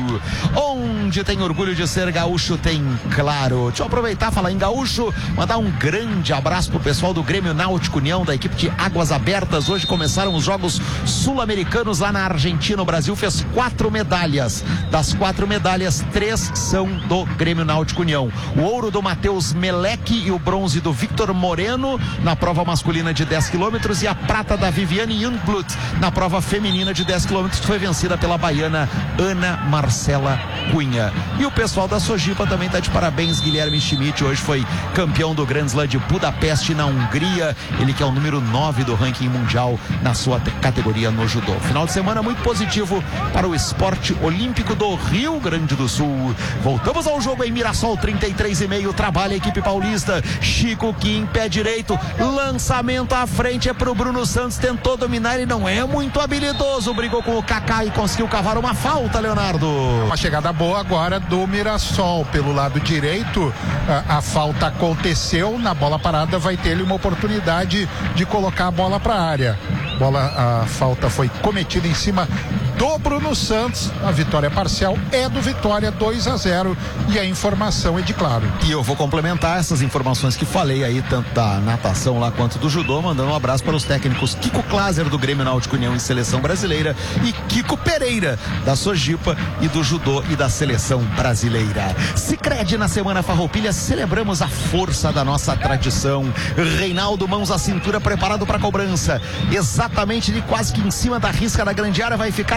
Onde tem orgulho de ser gaúcho, tem claro. Deixa eu aproveitar e falar em gaúcho, mandar um grande abraço pro pessoal do Grêmio Náutico União, da equipe de Águas Abertas. Hoje começaram os Jogos Sul-Americanos lá na Argentina. O Brasil fez 4 medalhas. Das 4 medalhas, 3 são do Grêmio Náutico União. O ouro do Matheus Meleque e o bronze do Victor Moreno na prova masculina de 10 quilômetros e a prata da Viviane Youngblood na prova feminina de 10 quilômetros, que foi vencida pela baiana Ana Marcela Cunha. E o pessoal da Sojipa também está de parabéns. Guilherme Schmidt hoje foi campeão do Grand Slam de Budapeste, na Hungria. Ele que é o número 9 do ranking mundial na sua categoria no judô. Final de semana muito positivo para o esporte olímpico do Rio Grande do Sul. Voltamos ao jogo em Mirassol, 33,5. Trabalha a equipe paulista. Chico Kim, pé direito, lançamento à frente, é pro Bruno Santos, tentou dominar, ele não é muito habilidoso, brigou com o Kaká e conseguiu cavar uma falta, Leonardo. Uma chegada boa agora do Mirassol pelo lado direito. A falta aconteceu, na bola parada vai ter ele uma oportunidade de colocar a bola para a área. A falta foi cometida em cima do Bruno Santos. A vitória parcial é do Vitória, 2-0, e a informação é de Claro. E eu vou complementar essas informações que falei aí, tanto da natação lá quanto do judô, mandando um abraço para os técnicos Kiko Klaser do Grêmio Náutico União e Seleção Brasileira e Kiko Pereira da Sojipa e do judô e da Seleção Brasileira. Sicredi, na Semana Farroupilha celebramos a força da nossa tradição. Reinaldo, mãos à cintura, preparado para a cobrança, exatamente ali quase que em cima da risca da grande área vai ficar a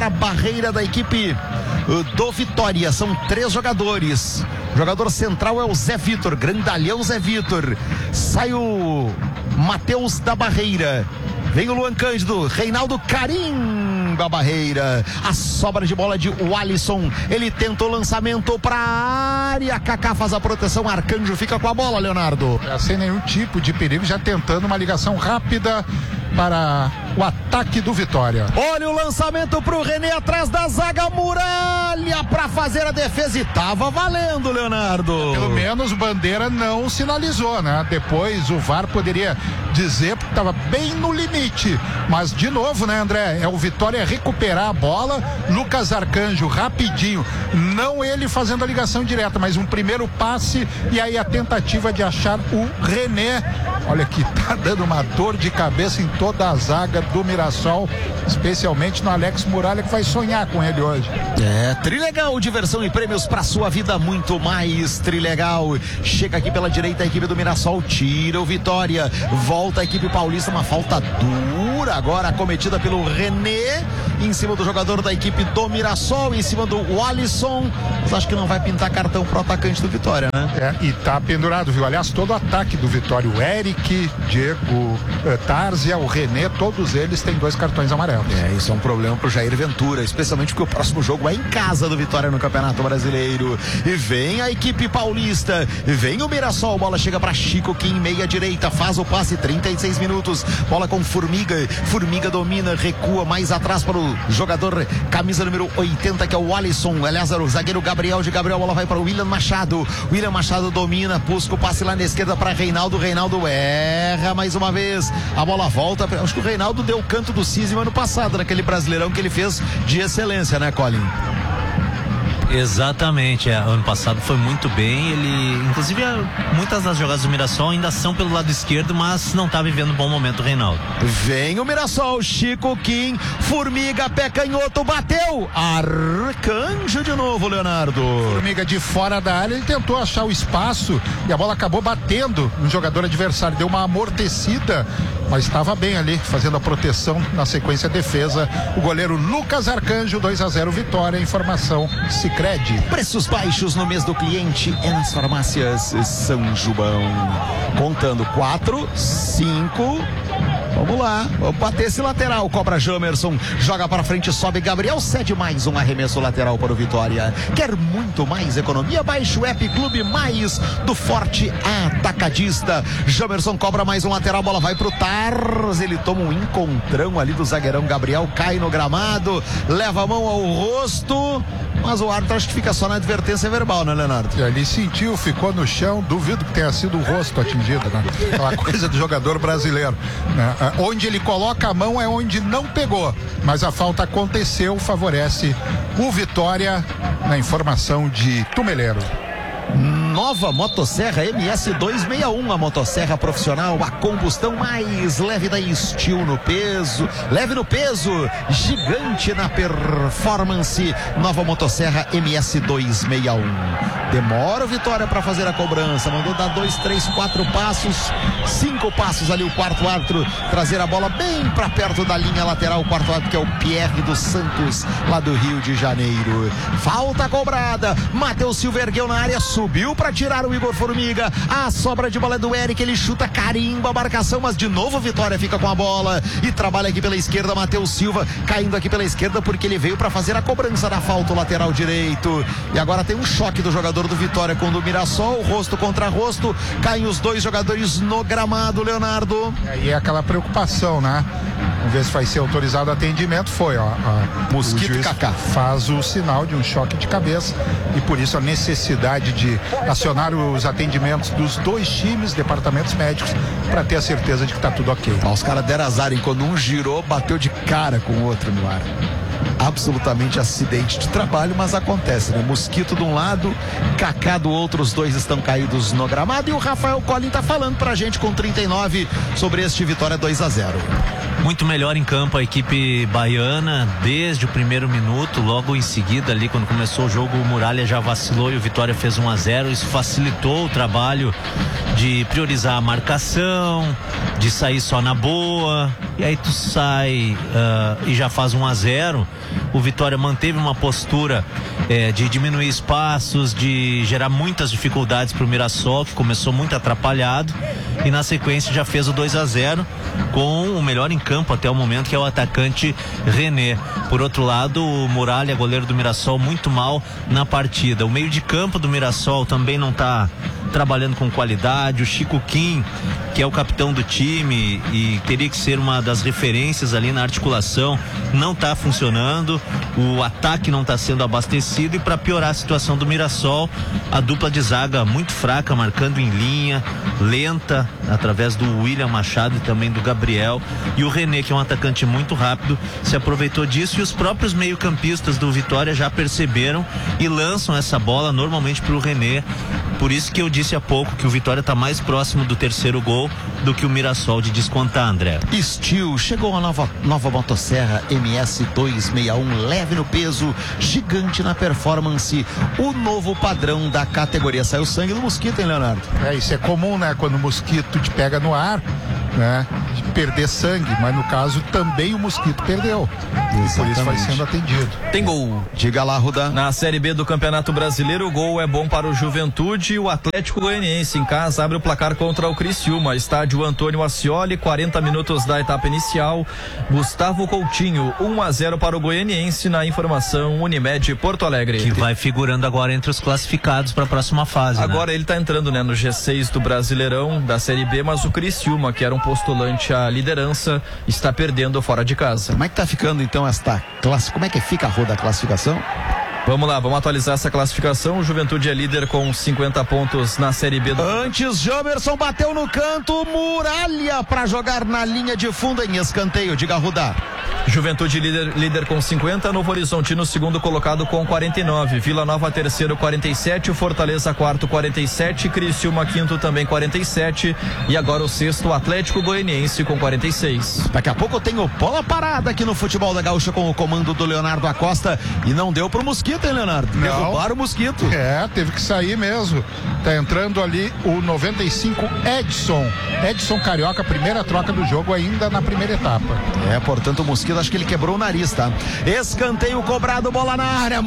barreira da equipe do Vitória. São 3 jogadores. O jogador central é o Zé Vitor, grandalhão Zé Vitor. Sai o Matheus da barreira. Vem o Luan Cândido, Reinaldo carimba a barreira. A sobra de bola de Alisson. Ele tenta o lançamento para a área. Kaká faz a proteção. Arcanjo fica com a bola, Leonardo. Sem nenhum tipo de perigo, já tentando uma ligação rápida para o ataque do Vitória. Olha o lançamento pro René atrás da zaga, Muralha para fazer a defesa e tava valendo, Leonardo. Pelo menos Bandeira não sinalizou, né? Depois o VAR poderia dizer porque estava bem no limite. Mas de novo, né, André? É o Vitória recuperar a bola. Lucas Arcanjo rapidinho, não ele fazendo a ligação direta, mas um primeiro passe e aí a tentativa de achar o René. Olha que tá dando uma dor de cabeça em toda a zaga do Mirassol, especialmente no Alex Muralha, que vai sonhar com ele hoje. Trilegal, diversão e prêmios pra sua vida, muito mais Trilegal. Chega aqui pela direita a equipe do Mirassol, tira o Vitória, volta a equipe paulista, uma falta dura agora cometida pelo René, em cima do jogador da equipe do Mirassol, em cima do Alisson. Mas acho que não vai pintar cartão pro atacante do Vitória, né? E tá pendurado, viu? Aliás, todo o ataque do Vitória, o Eric, Diego Tárzia, o René, todos eles têm 2 cartões amarelos. Isso é um problema pro Jair Ventura, especialmente porque o próximo jogo é em casa do Vitória no Campeonato Brasileiro. E vem a equipe paulista, vem o Mirassol, bola chega para Chico, que em meia direita faz o passe, 36 minutos, bola com Formiga domina, recua mais atrás para o jogador camisa número 80, que é o Alisson. Aliás, o zagueiro Gabriel, bola vai para o William Machado domina, busca o passe lá na esquerda para Reinaldo erra mais uma vez, a bola volta. Acho que o Reinaldo deu o canto do cisne ano passado, naquele Brasileirão que ele fez de excelência, né, Colin? Exatamente, ano passado foi muito bem. Ele, inclusive, muitas das jogadas do Mirassol ainda são pelo lado esquerdo, mas não está vivendo um bom momento o Reinaldo. Vem o Mirassol, Chico Kim, Formiga, pé canhoto, bateu, Arcanjo de novo, Leonardo. Formiga de fora da área, ele tentou achar o espaço e a bola acabou batendo no jogador adversário, deu uma amortecida, mas estava bem ali, fazendo a proteção, na sequência a defesa, o goleiro Lucas Arcanjo. 2-0 Vitória. Informação Sicredi. Preços baixos no mês do cliente é nas farmácias São João. Contando 4, 5. Vamos lá, vamos bater esse lateral. Cobra Jamerson, joga para frente, sobe Gabriel, cede mais um arremesso lateral para o Vitória. Quer muito mais economia? Baixe o app Clube Mais do Forte Atacadista. Jamerson cobra mais um lateral, bola vai pro Tarz, ele toma um encontrão ali do zagueirão Gabriel, cai no gramado, leva a mão ao rosto, mas o árbitro acho que fica só na advertência verbal, né, Leonardo? Ele sentiu, ficou no chão, duvido que tenha sido o rosto atingido, né? Aquela coisa do jogador brasileiro, né? Onde ele coloca a mão é onde não pegou, mas a falta aconteceu, favorece o Vitória. Na informação de Tumeleiro. Nova motosserra MS261, a motosserra profissional, a combustão mais leve da Steel no peso, leve no peso, gigante na performance. Nova motosserra MS261. Demora o Vitória para fazer a cobrança, mandou dar 2, 3, 4 passos, 5 passos ali o quarto árbitro, trazer a bola bem para perto da linha lateral. O quarto árbitro, que é o Pierre dos Santos, lá do Rio de Janeiro. Falta cobrada, Matheus Silva ergueu na área, subiu para tirar o Igor Formiga. A sobra de bola é do Eric, ele chuta, carimba a marcação, mas de novo o Vitória fica com a bola e trabalha aqui pela esquerda. Matheus Silva caindo aqui pela esquerda porque ele veio para fazer a cobrança da falta, o lateral direito. E agora tem um choque do jogador do Vitória com o do Mirassol, rosto contra rosto, caem os dois jogadores no gramado, Leonardo. E é aquela preocupação, né? Vamos ver se vai ser autorizado o atendimento. Foi, ó. Mosquito e Kaká faz o sinal de um choque de cabeça e por isso a necessidade de acionar os atendimentos dos dois times, departamentos médicos, para ter a certeza de que tá tudo ok. Os caras deram azar, quando um girou, bateu de cara com o outro no ar. Absolutamente acidente de trabalho, mas acontece, né? Mosquito de um lado, Kaká do outro, os dois estão caídos no gramado. E o Rafael Collin tá falando pra gente com 39 sobre este Vitória 2-0. Muito melhor em campo a equipe baiana desde o primeiro minuto. Logo em seguida, ali quando começou o jogo, o Muralha já vacilou e o Vitória fez 1-0. Isso facilitou o trabalho de priorizar a marcação, de sair só na boa, e aí tu sai e já faz 1-0. O Vitória manteve uma postura de diminuir espaços, de gerar muitas dificuldades para o Mirassol, que começou muito atrapalhado, e na sequência já fez o 2-0 com o melhor em campo até o momento, que é o atacante René. Por outro lado, o Muralha, goleiro do Mirassol, muito mal na partida. O meio de campo do Mirassol também não está trabalhando com qualidade. O Chico Kim, que é o capitão do time e teria que ser uma das referências ali na articulação, não está funcionando. O ataque não está sendo abastecido, e para piorar a situação do Mirassol, a dupla de zaga muito fraca, marcando em linha, lenta, através do William Machado e também do Gabriel, e o René, que é um atacante muito rápido, se aproveitou disso, e os próprios meio-campistas do Vitória já perceberam e lançam essa bola normalmente para o René. Por isso que eu disse há pouco que o Vitória está mais próximo do terceiro gol do que o Mirassol de descontar, André. Steel, chegou a nova motosserra MS261, leve no peso, gigante na performance, o novo padrão da categoria. Saiu sangue do mosquito, hein, Leonardo? Isso é comum, né? Quando o mosquito te pega no ar, né? De perder sangue, mas no caso também o mosquito perdeu. E por isso vai sendo atendido. Tem gol. Diga lá, Ruda. Na Série B do Campeonato Brasileiro, o gol é bom para o Juventude. O Atlético Goianiense em casa abre o placar contra o Criciúma. Estádio Antônio Ascioli, 40 minutos da etapa inicial. Gustavo Coutinho, 1-0 para o Goianiense. Na informação, Unimed Porto Alegre. Que vai figurando agora entre os classificados para a próxima fase. Agora ele está entrando, né, no G6 do Brasileirão da Série B, mas o Criciúma, que era um postulante à liderança, está perdendo fora de casa. Como é que tá ficando então esta classe? Como é que fica a Ruda, a classificação? Vamos lá, vamos atualizar essa classificação. O Juventude é líder com 50 pontos na Série B. Antes, Jamerson bateu no canto, Muralha para jogar na linha de fundo em escanteio. Diga, Ruda. Juventude líder com 50, Novo Horizontino segundo colocado com 49, Vila Nova terceiro 47, Fortaleza quarto 47, Criciúma quinto também 47, e agora o sexto Atlético Goianiense com 46. Daqui a pouco eu tenho bola parada aqui no Futebol da Gaúcha com o comando do Leonardo Acosta, e não deu pro mosquito, hein, Leonardo? Derrubaram o mosquito. Teve que sair mesmo. Tá entrando ali o 95 Edson Carioca, primeira troca do jogo ainda na primeira etapa. Portanto o mosquito, acho que ele quebrou o nariz, tá? Escanteio cobrado, bola na área,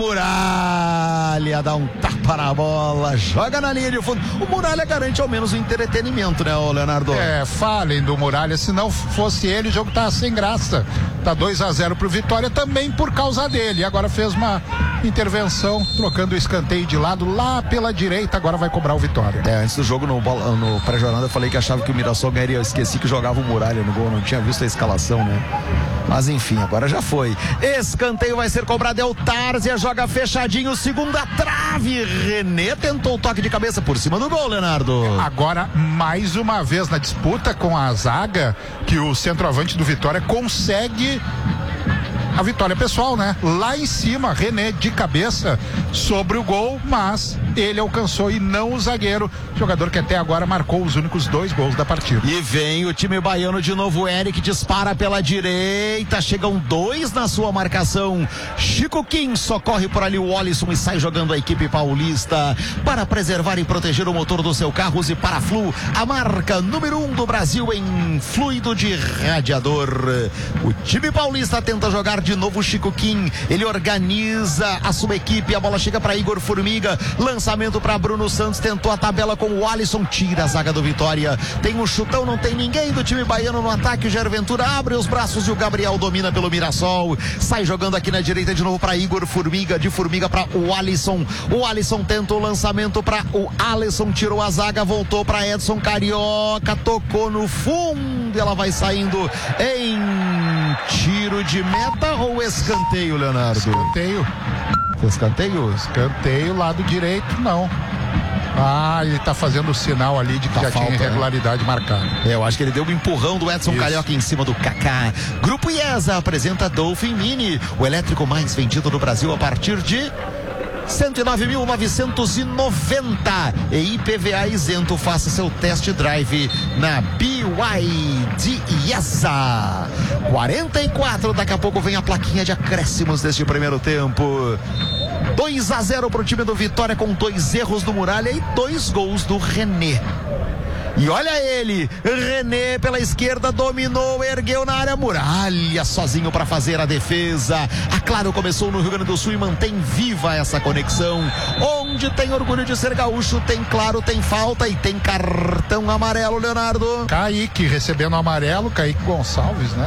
Muralha dá um tapa na bola, joga na linha de fundo. O Muralha garante ao menos o entretenimento, né, ô Leonardo? Falem do Muralha, se não fosse ele, o jogo tá sem graça. Tá 2-0 pro Vitória também por causa dele. Agora fez uma intervenção, trocando o escanteio de lado lá pela direita, agora vai cobrar o Vitória. Antes do jogo no pré-jornada eu falei que achava que o Mirassol ganharia, eu esqueci que jogava o Muralha no gol, não tinha visto a escalação, né? Mas enfim, agora já foi. Escanteio vai ser cobrado, é o Tárzia, joga fechadinho, segunda trave. René tentou o toque de cabeça por cima do gol, Leonardo. Agora, mais uma vez na disputa com a zaga, que o centroavante do Vitória consegue a vitória pessoal, né? Lá em cima, René de cabeça sobre o gol, mas ele alcançou e não o zagueiro, jogador que até agora marcou os únicos 2 gols da partida. E vem o time baiano de novo, o Eric dispara pela direita, chegam 2 na sua marcação. Chico Kim socorre por ali o Alisson e sai jogando a equipe paulista para preservar e proteger o motor do seu carro. Use Paraflu, a marca número 1 do Brasil em fluido de radiador. O time paulista tenta jogar de novo. Chico Kim, ele organiza a sua equipe, a bola chega para Igor Formiga, lançamento para Bruno Santos, tentou a tabela com o Alisson, tira a zaga do Vitória, tem um chutão, não tem ninguém do time baiano no ataque. O Jair Ventura abre os braços e o Gabriel domina pelo Mirassol, sai jogando aqui na direita de novo para Igor Formiga, de Formiga para o Alisson tenta o lançamento para o Alisson, tirou a zaga, voltou para Edson Carioca, tocou no fundo, ela vai saindo em tiro de meta ou escanteio, Leonardo? Escanteio, lado direito, não. Ele tá fazendo o sinal ali de que já tinha irregularidade marcada. Eu acho que ele deu um empurrão do Edson Carioca em cima do Kaká. Grupo IESA apresenta Dolphin Mini, o elétrico mais vendido no Brasil a partir de 109.990 e IPVA isento. Faça seu test drive na BYD IESA. 44, daqui a pouco vem a plaquinha de acréscimos deste primeiro tempo. 2-0 para o time do Vitória, com 2 erros do Muralha e 2 gols do René. E olha ele, René pela esquerda dominou, ergueu na área, Muralha sozinho para fazer a defesa. A Claro começou no Rio Grande do Sul e mantém viva essa conexão. Onde tem orgulho de ser gaúcho, tem Claro, tem falta e tem cartão amarelo, Leonardo. Kaique recebendo amarelo, Kaique Gonçalves, né?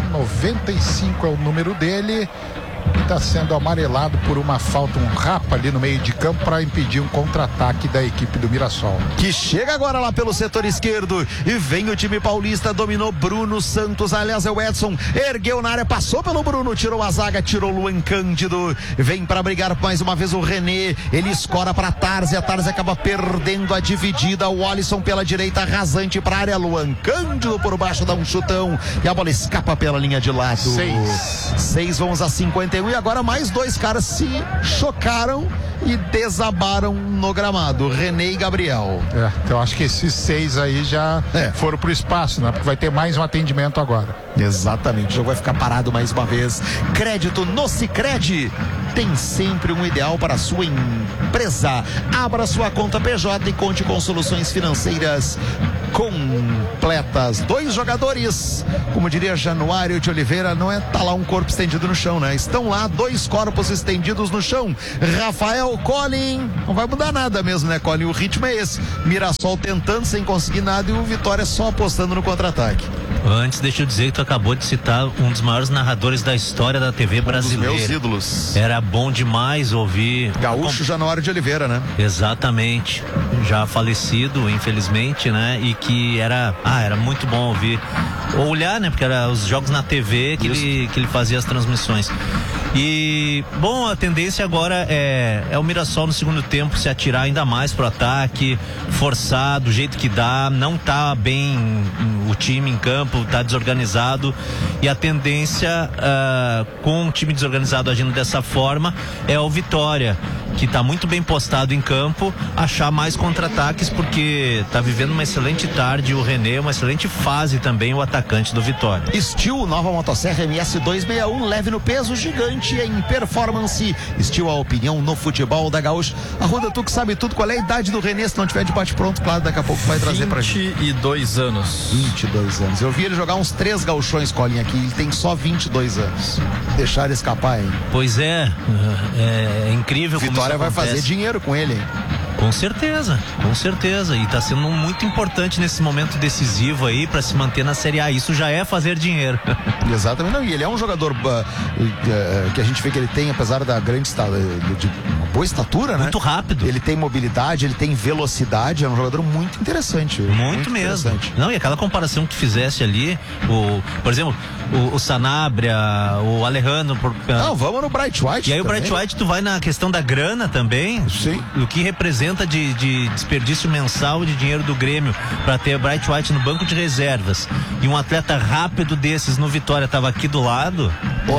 95 é o número dele. Está sendo amarelado por uma falta, um rapa ali no meio de campo para impedir um contra-ataque da equipe do Mirassol. Que chega agora lá pelo setor esquerdo e vem o time paulista, dominou Bruno Santos, aliás é o Edson, ergueu na área, passou pelo Bruno, tirou a zaga, tirou Luan Cândido, vem para brigar mais uma vez o René, ele escora para Tarzi, a Tarzi acaba perdendo a dividida, o Alisson pela direita, rasante para a área, Luan Cândido por baixo dá um chutão e a bola escapa pela linha de lado. 6, vamos a 51 e agora mais 2 caras se chocaram e desabaram no gramado, René e Gabriel. Então acho que esses 6 aí já foram pro espaço, né? Porque vai ter mais um atendimento agora. Exatamente, o jogo vai ficar parado mais uma vez. Crédito no Sicredi tem sempre um ideal para a sua empresa. Abra sua conta PJ e conte com soluções financeiras completas. 2 jogadores, como diria Januário de Oliveira, não é tá lá um corpo estendido no chão, né? Estão lá 2 corpos estendidos no chão. Rafael, Colin, não vai mudar nada mesmo, né, Colin? O ritmo é esse. Mirassol tentando sem conseguir nada e o Vitória só apostando no contra-ataque. Antes, deixa eu dizer que tu acabou de citar um dos maiores narradores da história da TV brasileira. Um dos meus ídolos. Era bom demais ouvir. Gaúcho Januário de Oliveira, né? Exatamente. Já falecido, infelizmente, né? E que era muito bom ouvir. Olhar, né? Porque era os jogos na TV que ele fazia as transmissões. E, bom, a tendência agora é o Mirassol no segundo tempo se atirar ainda mais pro ataque, forçar do jeito que dá, não tá bem o time em campo, tá desorganizado, e a tendência com o time desorganizado agindo dessa forma é o Vitória, que tá muito bem postado em campo, achar mais contra-ataques, porque tá vivendo uma excelente tarde o René, uma excelente fase também o atacante do Vitória. Steel, nova motosserra MS 261, leve no peso, gigante em performance. Steel, a opinião no futebol da Gaúcha. Arruda, tu que sabe tudo, qual é a idade do René? Se não tiver de bate-pronto, claro, daqui a pouco vai trazer pra gente. 22 anos. 22 anos. Eu vi ele jogar uns 3 gauchões, Colinha, aqui. Ele tem só 22 anos. Deixar escapar, hein? Pois é incrível. Vitória vai fazer dinheiro com ele, hein? Com certeza. E tá sendo muito importante nesse momento decisivo aí pra se manter na Série A. Isso já é fazer dinheiro. Exatamente. Não, e ele é um jogador que a gente vê que ele tem, apesar da grande de uma boa estatura, né? Muito rápido. Ele tem mobilidade, ele tem velocidade, é um jogador muito interessante. Muito mesmo. Interessante. Não, e aquela comparação que tu fizesse ali, por exemplo, o Sanabria, o Alejandro. Não, vamos no Bright White. E aí também. O Bright White, tu vai na questão da grana também. Sim. O que representa de desperdício mensal de dinheiro do Grêmio para ter Bright White no banco de reservas e um atleta rápido desses no Vitória tava aqui do lado.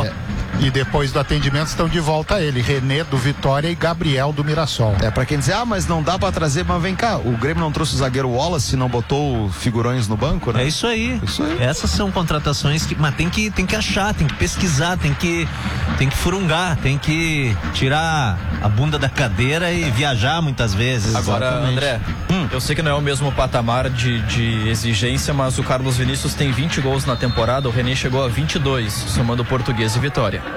E depois do atendimento estão de volta ele, René do Vitória e Gabriel do Mirassol. Pra quem dizer, mas não dá pra trazer, mas vem cá, o Grêmio não trouxe o zagueiro Wallace, não botou figurões no banco, né? É isso aí. Essas são contratações mas tem que achar, tem que pesquisar, tem que frungar, tem que tirar a bunda da cadeira e viajar muitas vezes. Agora, exatamente. André, eu sei que não é o mesmo patamar de exigência, mas o Carlos Vinícius tem 20 gols na temporada, o René chegou a 22, somando Português e Vitória.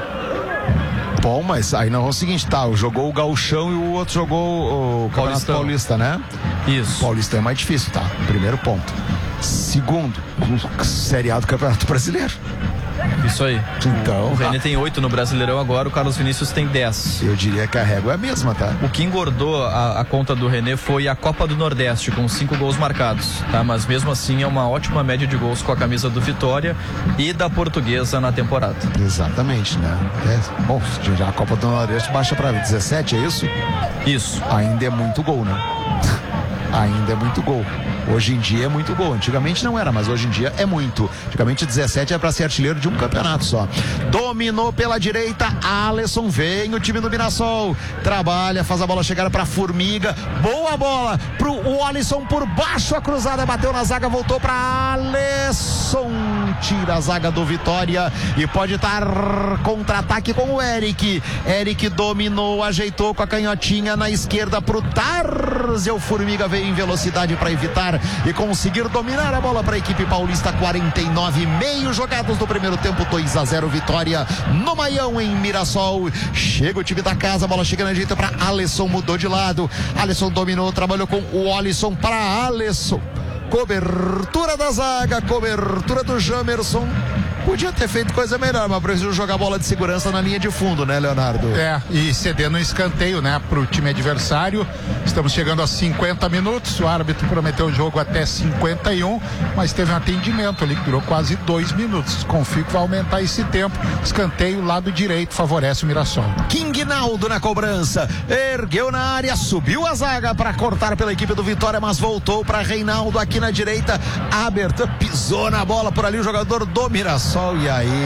Bom, mas aí não é o seguinte, jogou o Gauchão e o outro jogou o Campeonato Paulista, né? Isso. Paulista é mais difícil, tá? Primeiro ponto. Segundo, Série A do Campeonato Brasileiro. Isso aí. Então, o René tem 8 no Brasileirão agora, o Carlos Vinícius tem 10. Eu diria que a régua é a mesma, tá? O que engordou a conta do René foi a Copa do Nordeste, com 5 gols marcados, tá? Mas mesmo assim é uma ótima média de gols com a camisa do Vitória e da Portuguesa na temporada. Exatamente, né? Bom, já a Copa do Nordeste baixa pra 17, é isso? Isso. Ainda é muito gol, né? Ainda é muito gol. Hoje em dia é muito gol. Antigamente não era, mas hoje em dia é muito. Antigamente 17 é para ser artilheiro de um campeonato só. Dominou pela direita, Alisson, vem o time do Mirassol, trabalha, faz a bola chegar para Formiga, boa bola pro Alisson por baixo, a cruzada bateu na zaga, voltou para Alisson, tira a zaga do Vitória e pode estar contra-ataque com o Eric dominou, ajeitou com a canhotinha na esquerda pro Tarzio, Formiga veio em velocidade para evitar e conseguir dominar a bola para a equipe paulista. 49,5 jogados do primeiro tempo, 2-0 Vitória no Maião, em Mirassol. Chega o time da casa, a bola chega na direita para Alisson, mudou de lado, Alisson dominou, trabalhou com o Alisson para Alisson, cobertura da zaga, cobertura do Jamerson. Podia ter feito coisa melhor, mas preciso jogar bola de segurança na linha de fundo, né, Leonardo? E cedendo um escanteio, né, pro time adversário. Estamos chegando a 50 minutos, o árbitro prometeu o jogo até 51, mas teve um atendimento ali que durou quase 2 minutos. Confio que vai aumentar esse tempo. Escanteio, lado direito, favorece o Mirassol. Quingnaldo na cobrança, ergueu na área, subiu a zaga para cortar pela equipe do Vitória, mas voltou para Reinaldo aqui na direita, Aberta, pisou na bola por ali o jogador do Mirassol. E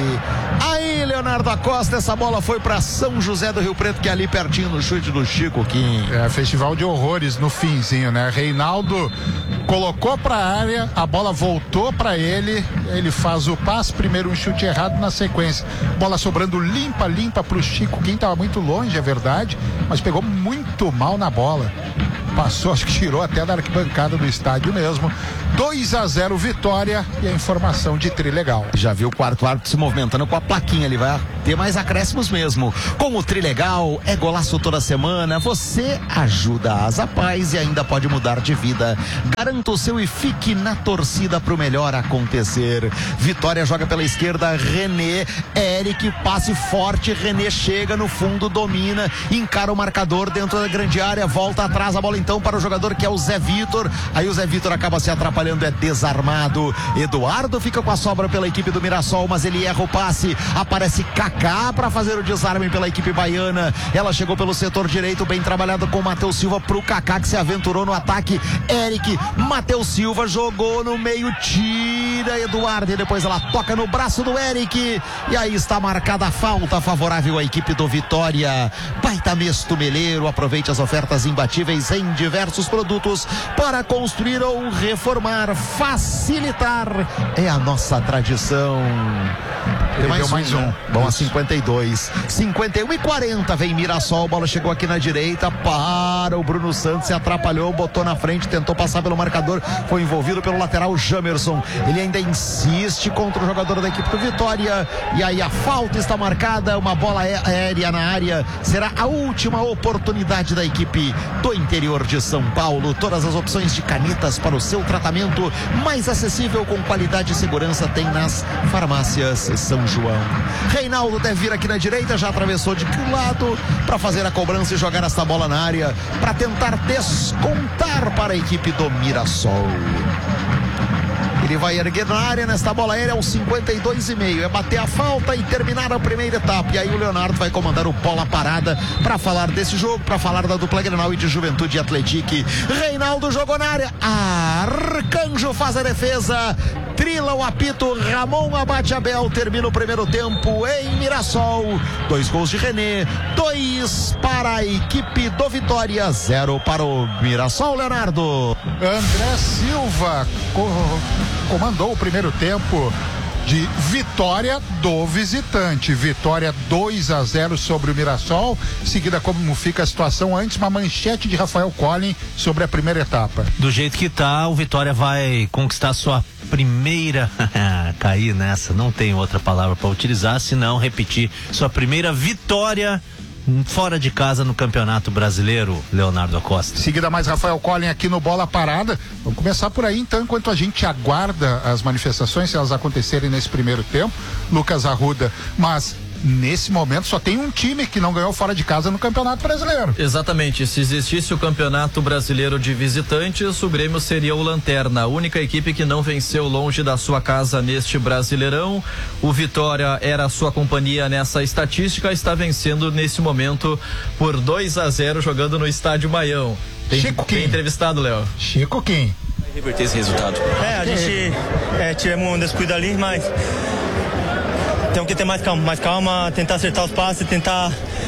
aí Leonardo Acosta, essa bola foi para São José do Rio Preto, que é ali pertinho no chute do Chico Kim. Festival de horrores no finzinho, né? Reinaldo colocou para a área, a bola voltou para ele faz o passe, primeiro um chute errado, na sequência bola sobrando limpa pro Chico Kim, tava muito longe, é verdade, mas pegou muito mal na bola. Passou, acho que tirou até da arquibancada do estádio mesmo. 2-0 Vitória, e a informação de Trilegal. Já viu o quarto árbitro se movimentando com a plaquinha ali, vai ter mais acréscimos mesmo. Com o Trilegal, é golaço toda semana, você ajuda a Asa Paz e ainda pode mudar de vida. Garanta o seu e fique na torcida pro melhor acontecer. Vitória joga pela esquerda, René, Eric, passe forte, René chega no fundo, domina, encara o marcador dentro da grande área, volta atrás, a bola então para o jogador que é o Zé Vitor, aí o Zé Vitor acaba se atrapalhando, é desarmado. Eduardo fica com a sobra pela equipe do Mirassol, mas ele erra o passe, aparece Kaká para fazer o desarme pela equipe baiana, ela chegou pelo setor direito, bem trabalhado com o Matheus Silva pro Kaká, que se aventurou no ataque, Eric, Matheus Silva jogou no meio, tira Eduardo e depois ela toca no braço do Eric, e aí está marcada a falta favorável à equipe do Vitória. Baita Mesto Meleiro, aproveite as ofertas imbatíveis em diversos produtos para construir ou reformar, facilitar, é a nossa tradição. Tem mais um. Bom, a 52, 51:40, vem Mirassol, bola chegou aqui na direita para o Bruno Santos, se atrapalhou, botou na frente, tentou passar pelo marcador, foi envolvido pelo lateral Jamerson, ele ainda insiste contra o jogador da equipe do Vitória, e aí a falta está marcada, uma bola aérea na área, será a última oportunidade da equipe do interior de São Paulo. Todas as opções de canetas para o seu tratamento mais acessível, com qualidade e segurança, tem nas farmácias São João. Reinaldo deve vir aqui na direita, já atravessou de que lado para fazer a cobrança e jogar essa bola na área para tentar descontar para a equipe do Mirassol. Ele vai erguer na área nesta bola aérea aos 52,5. É bater a falta e terminar a primeira etapa. E aí o Leonardo vai comandar o bola parada para falar desse jogo, para falar da dupla Grenal e de Juventude Atlético. Reinaldo jogou na área. Arcanjo faz a defesa. Trila o apito. Ramon abate Abel. Termina o primeiro tempo em Mirassol. 2 gols de René. 2 para a equipe do Vitória. 0 para o Mirassol, Leonardo. André Silva comandou o primeiro tempo de vitória do visitante. Vitória 2-0 sobre o Mirassol. Em seguida, como fica a situação antes, uma manchete de Rafael Collin sobre a primeira etapa. Do jeito que tá, o Vitória vai conquistar sua primeira cair nessa, não tem outra palavra para utilizar, senão repetir sua primeira vitória fora de casa no Campeonato Brasileiro, Leonardo Acosta. Seguida mais Rafael Collin aqui no Bola Parada. Vamos começar por aí então, enquanto a gente aguarda as manifestações, se elas acontecerem nesse primeiro tempo, Lucas Arruda, mas nesse momento só tem um time que não ganhou fora de casa no Campeonato Brasileiro. Exatamente, se existisse o Campeonato Brasileiro de visitantes, o Grêmio seria o lanterna, a única equipe que não venceu longe da sua casa neste Brasileirão. O Vitória era a sua companhia nessa estatística, está vencendo nesse momento por 2-0 jogando no Estádio Maião. Chico Kim. Tem entrevistado, Léo. Chico Kim. Reverter esse resultado. A gente tivemos um descuido ali, mas temos que ter mais calma, tentar acertar os passes, tentar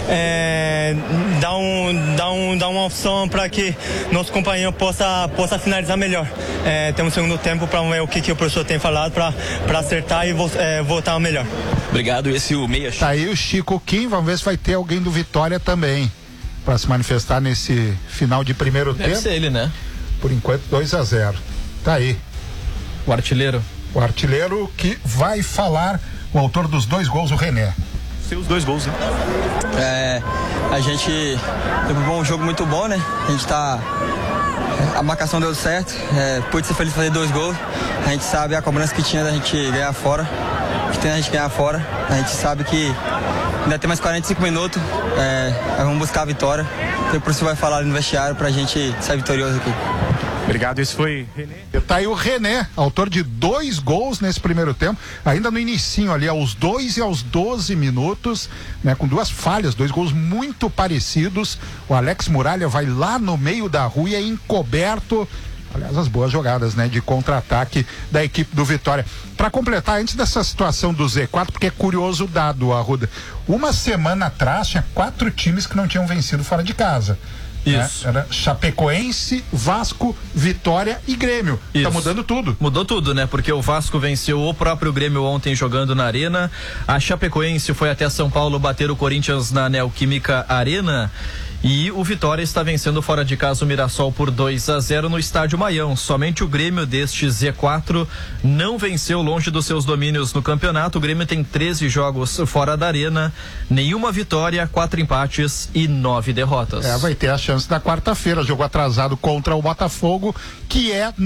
dar uma opção para que nosso companheiro possa finalizar melhor. Temos um segundo tempo para ver o que o professor tem falado para acertar e voltar melhor. Obrigado, esse é o meia. Tá aí o Chico Kim, vamos ver se vai ter alguém do Vitória também para se manifestar nesse final de primeiro tempo. Deve ser ele, né? Por enquanto 2-0. Tá aí. O artilheiro. O artilheiro que vai falar, o autor dos 2 gols, o René. Seus 2 gols, hein? A gente teve um jogo muito bom, né? A marcação deu certo, pude ser feliz de fazer 2 gols. A gente sabe a cobrança que tinha da gente ganhar fora, que tem a gente ganhar fora. A gente sabe que ainda tem mais 45 minutos, vamos buscar a vitória. Então, por isso vai falar ali no vestiário pra gente sair vitorioso aqui. Obrigado, esse foi René. Tá aí o René, autor de 2 gols nesse primeiro tempo, ainda no inicinho ali, aos 2 e aos 12 minutos, né, com 2 falhas, 2 gols muito parecidos. O Alex Muralha vai lá no meio da rua e é encoberto. Aliás, as boas jogadas, né, de contra-ataque da equipe do Vitória. Para completar, antes dessa situação do Z4, porque é curioso o dado, Arruda. Uma semana atrás tinha 4 times que não tinham vencido fora de casa. Isso. Era Chapecoense, Vasco, Vitória e Grêmio. Isso. Tá mudando tudo. Mudou tudo, né? Porque o Vasco venceu o próprio Grêmio ontem jogando na Arena. A Chapecoense foi até São Paulo bater o Corinthians na Neoquímica Arena. E o Vitória está vencendo fora de casa o Mirassol por 2-0 no Estádio Maião. Somente o Grêmio deste Z4 não venceu longe dos seus domínios no campeonato. O Grêmio tem 13 jogos fora da Arena, nenhuma vitória, 4 empates e 9 derrotas. Vai ter a chance da quarta-feira, jogo atrasado contra o Botafogo, que é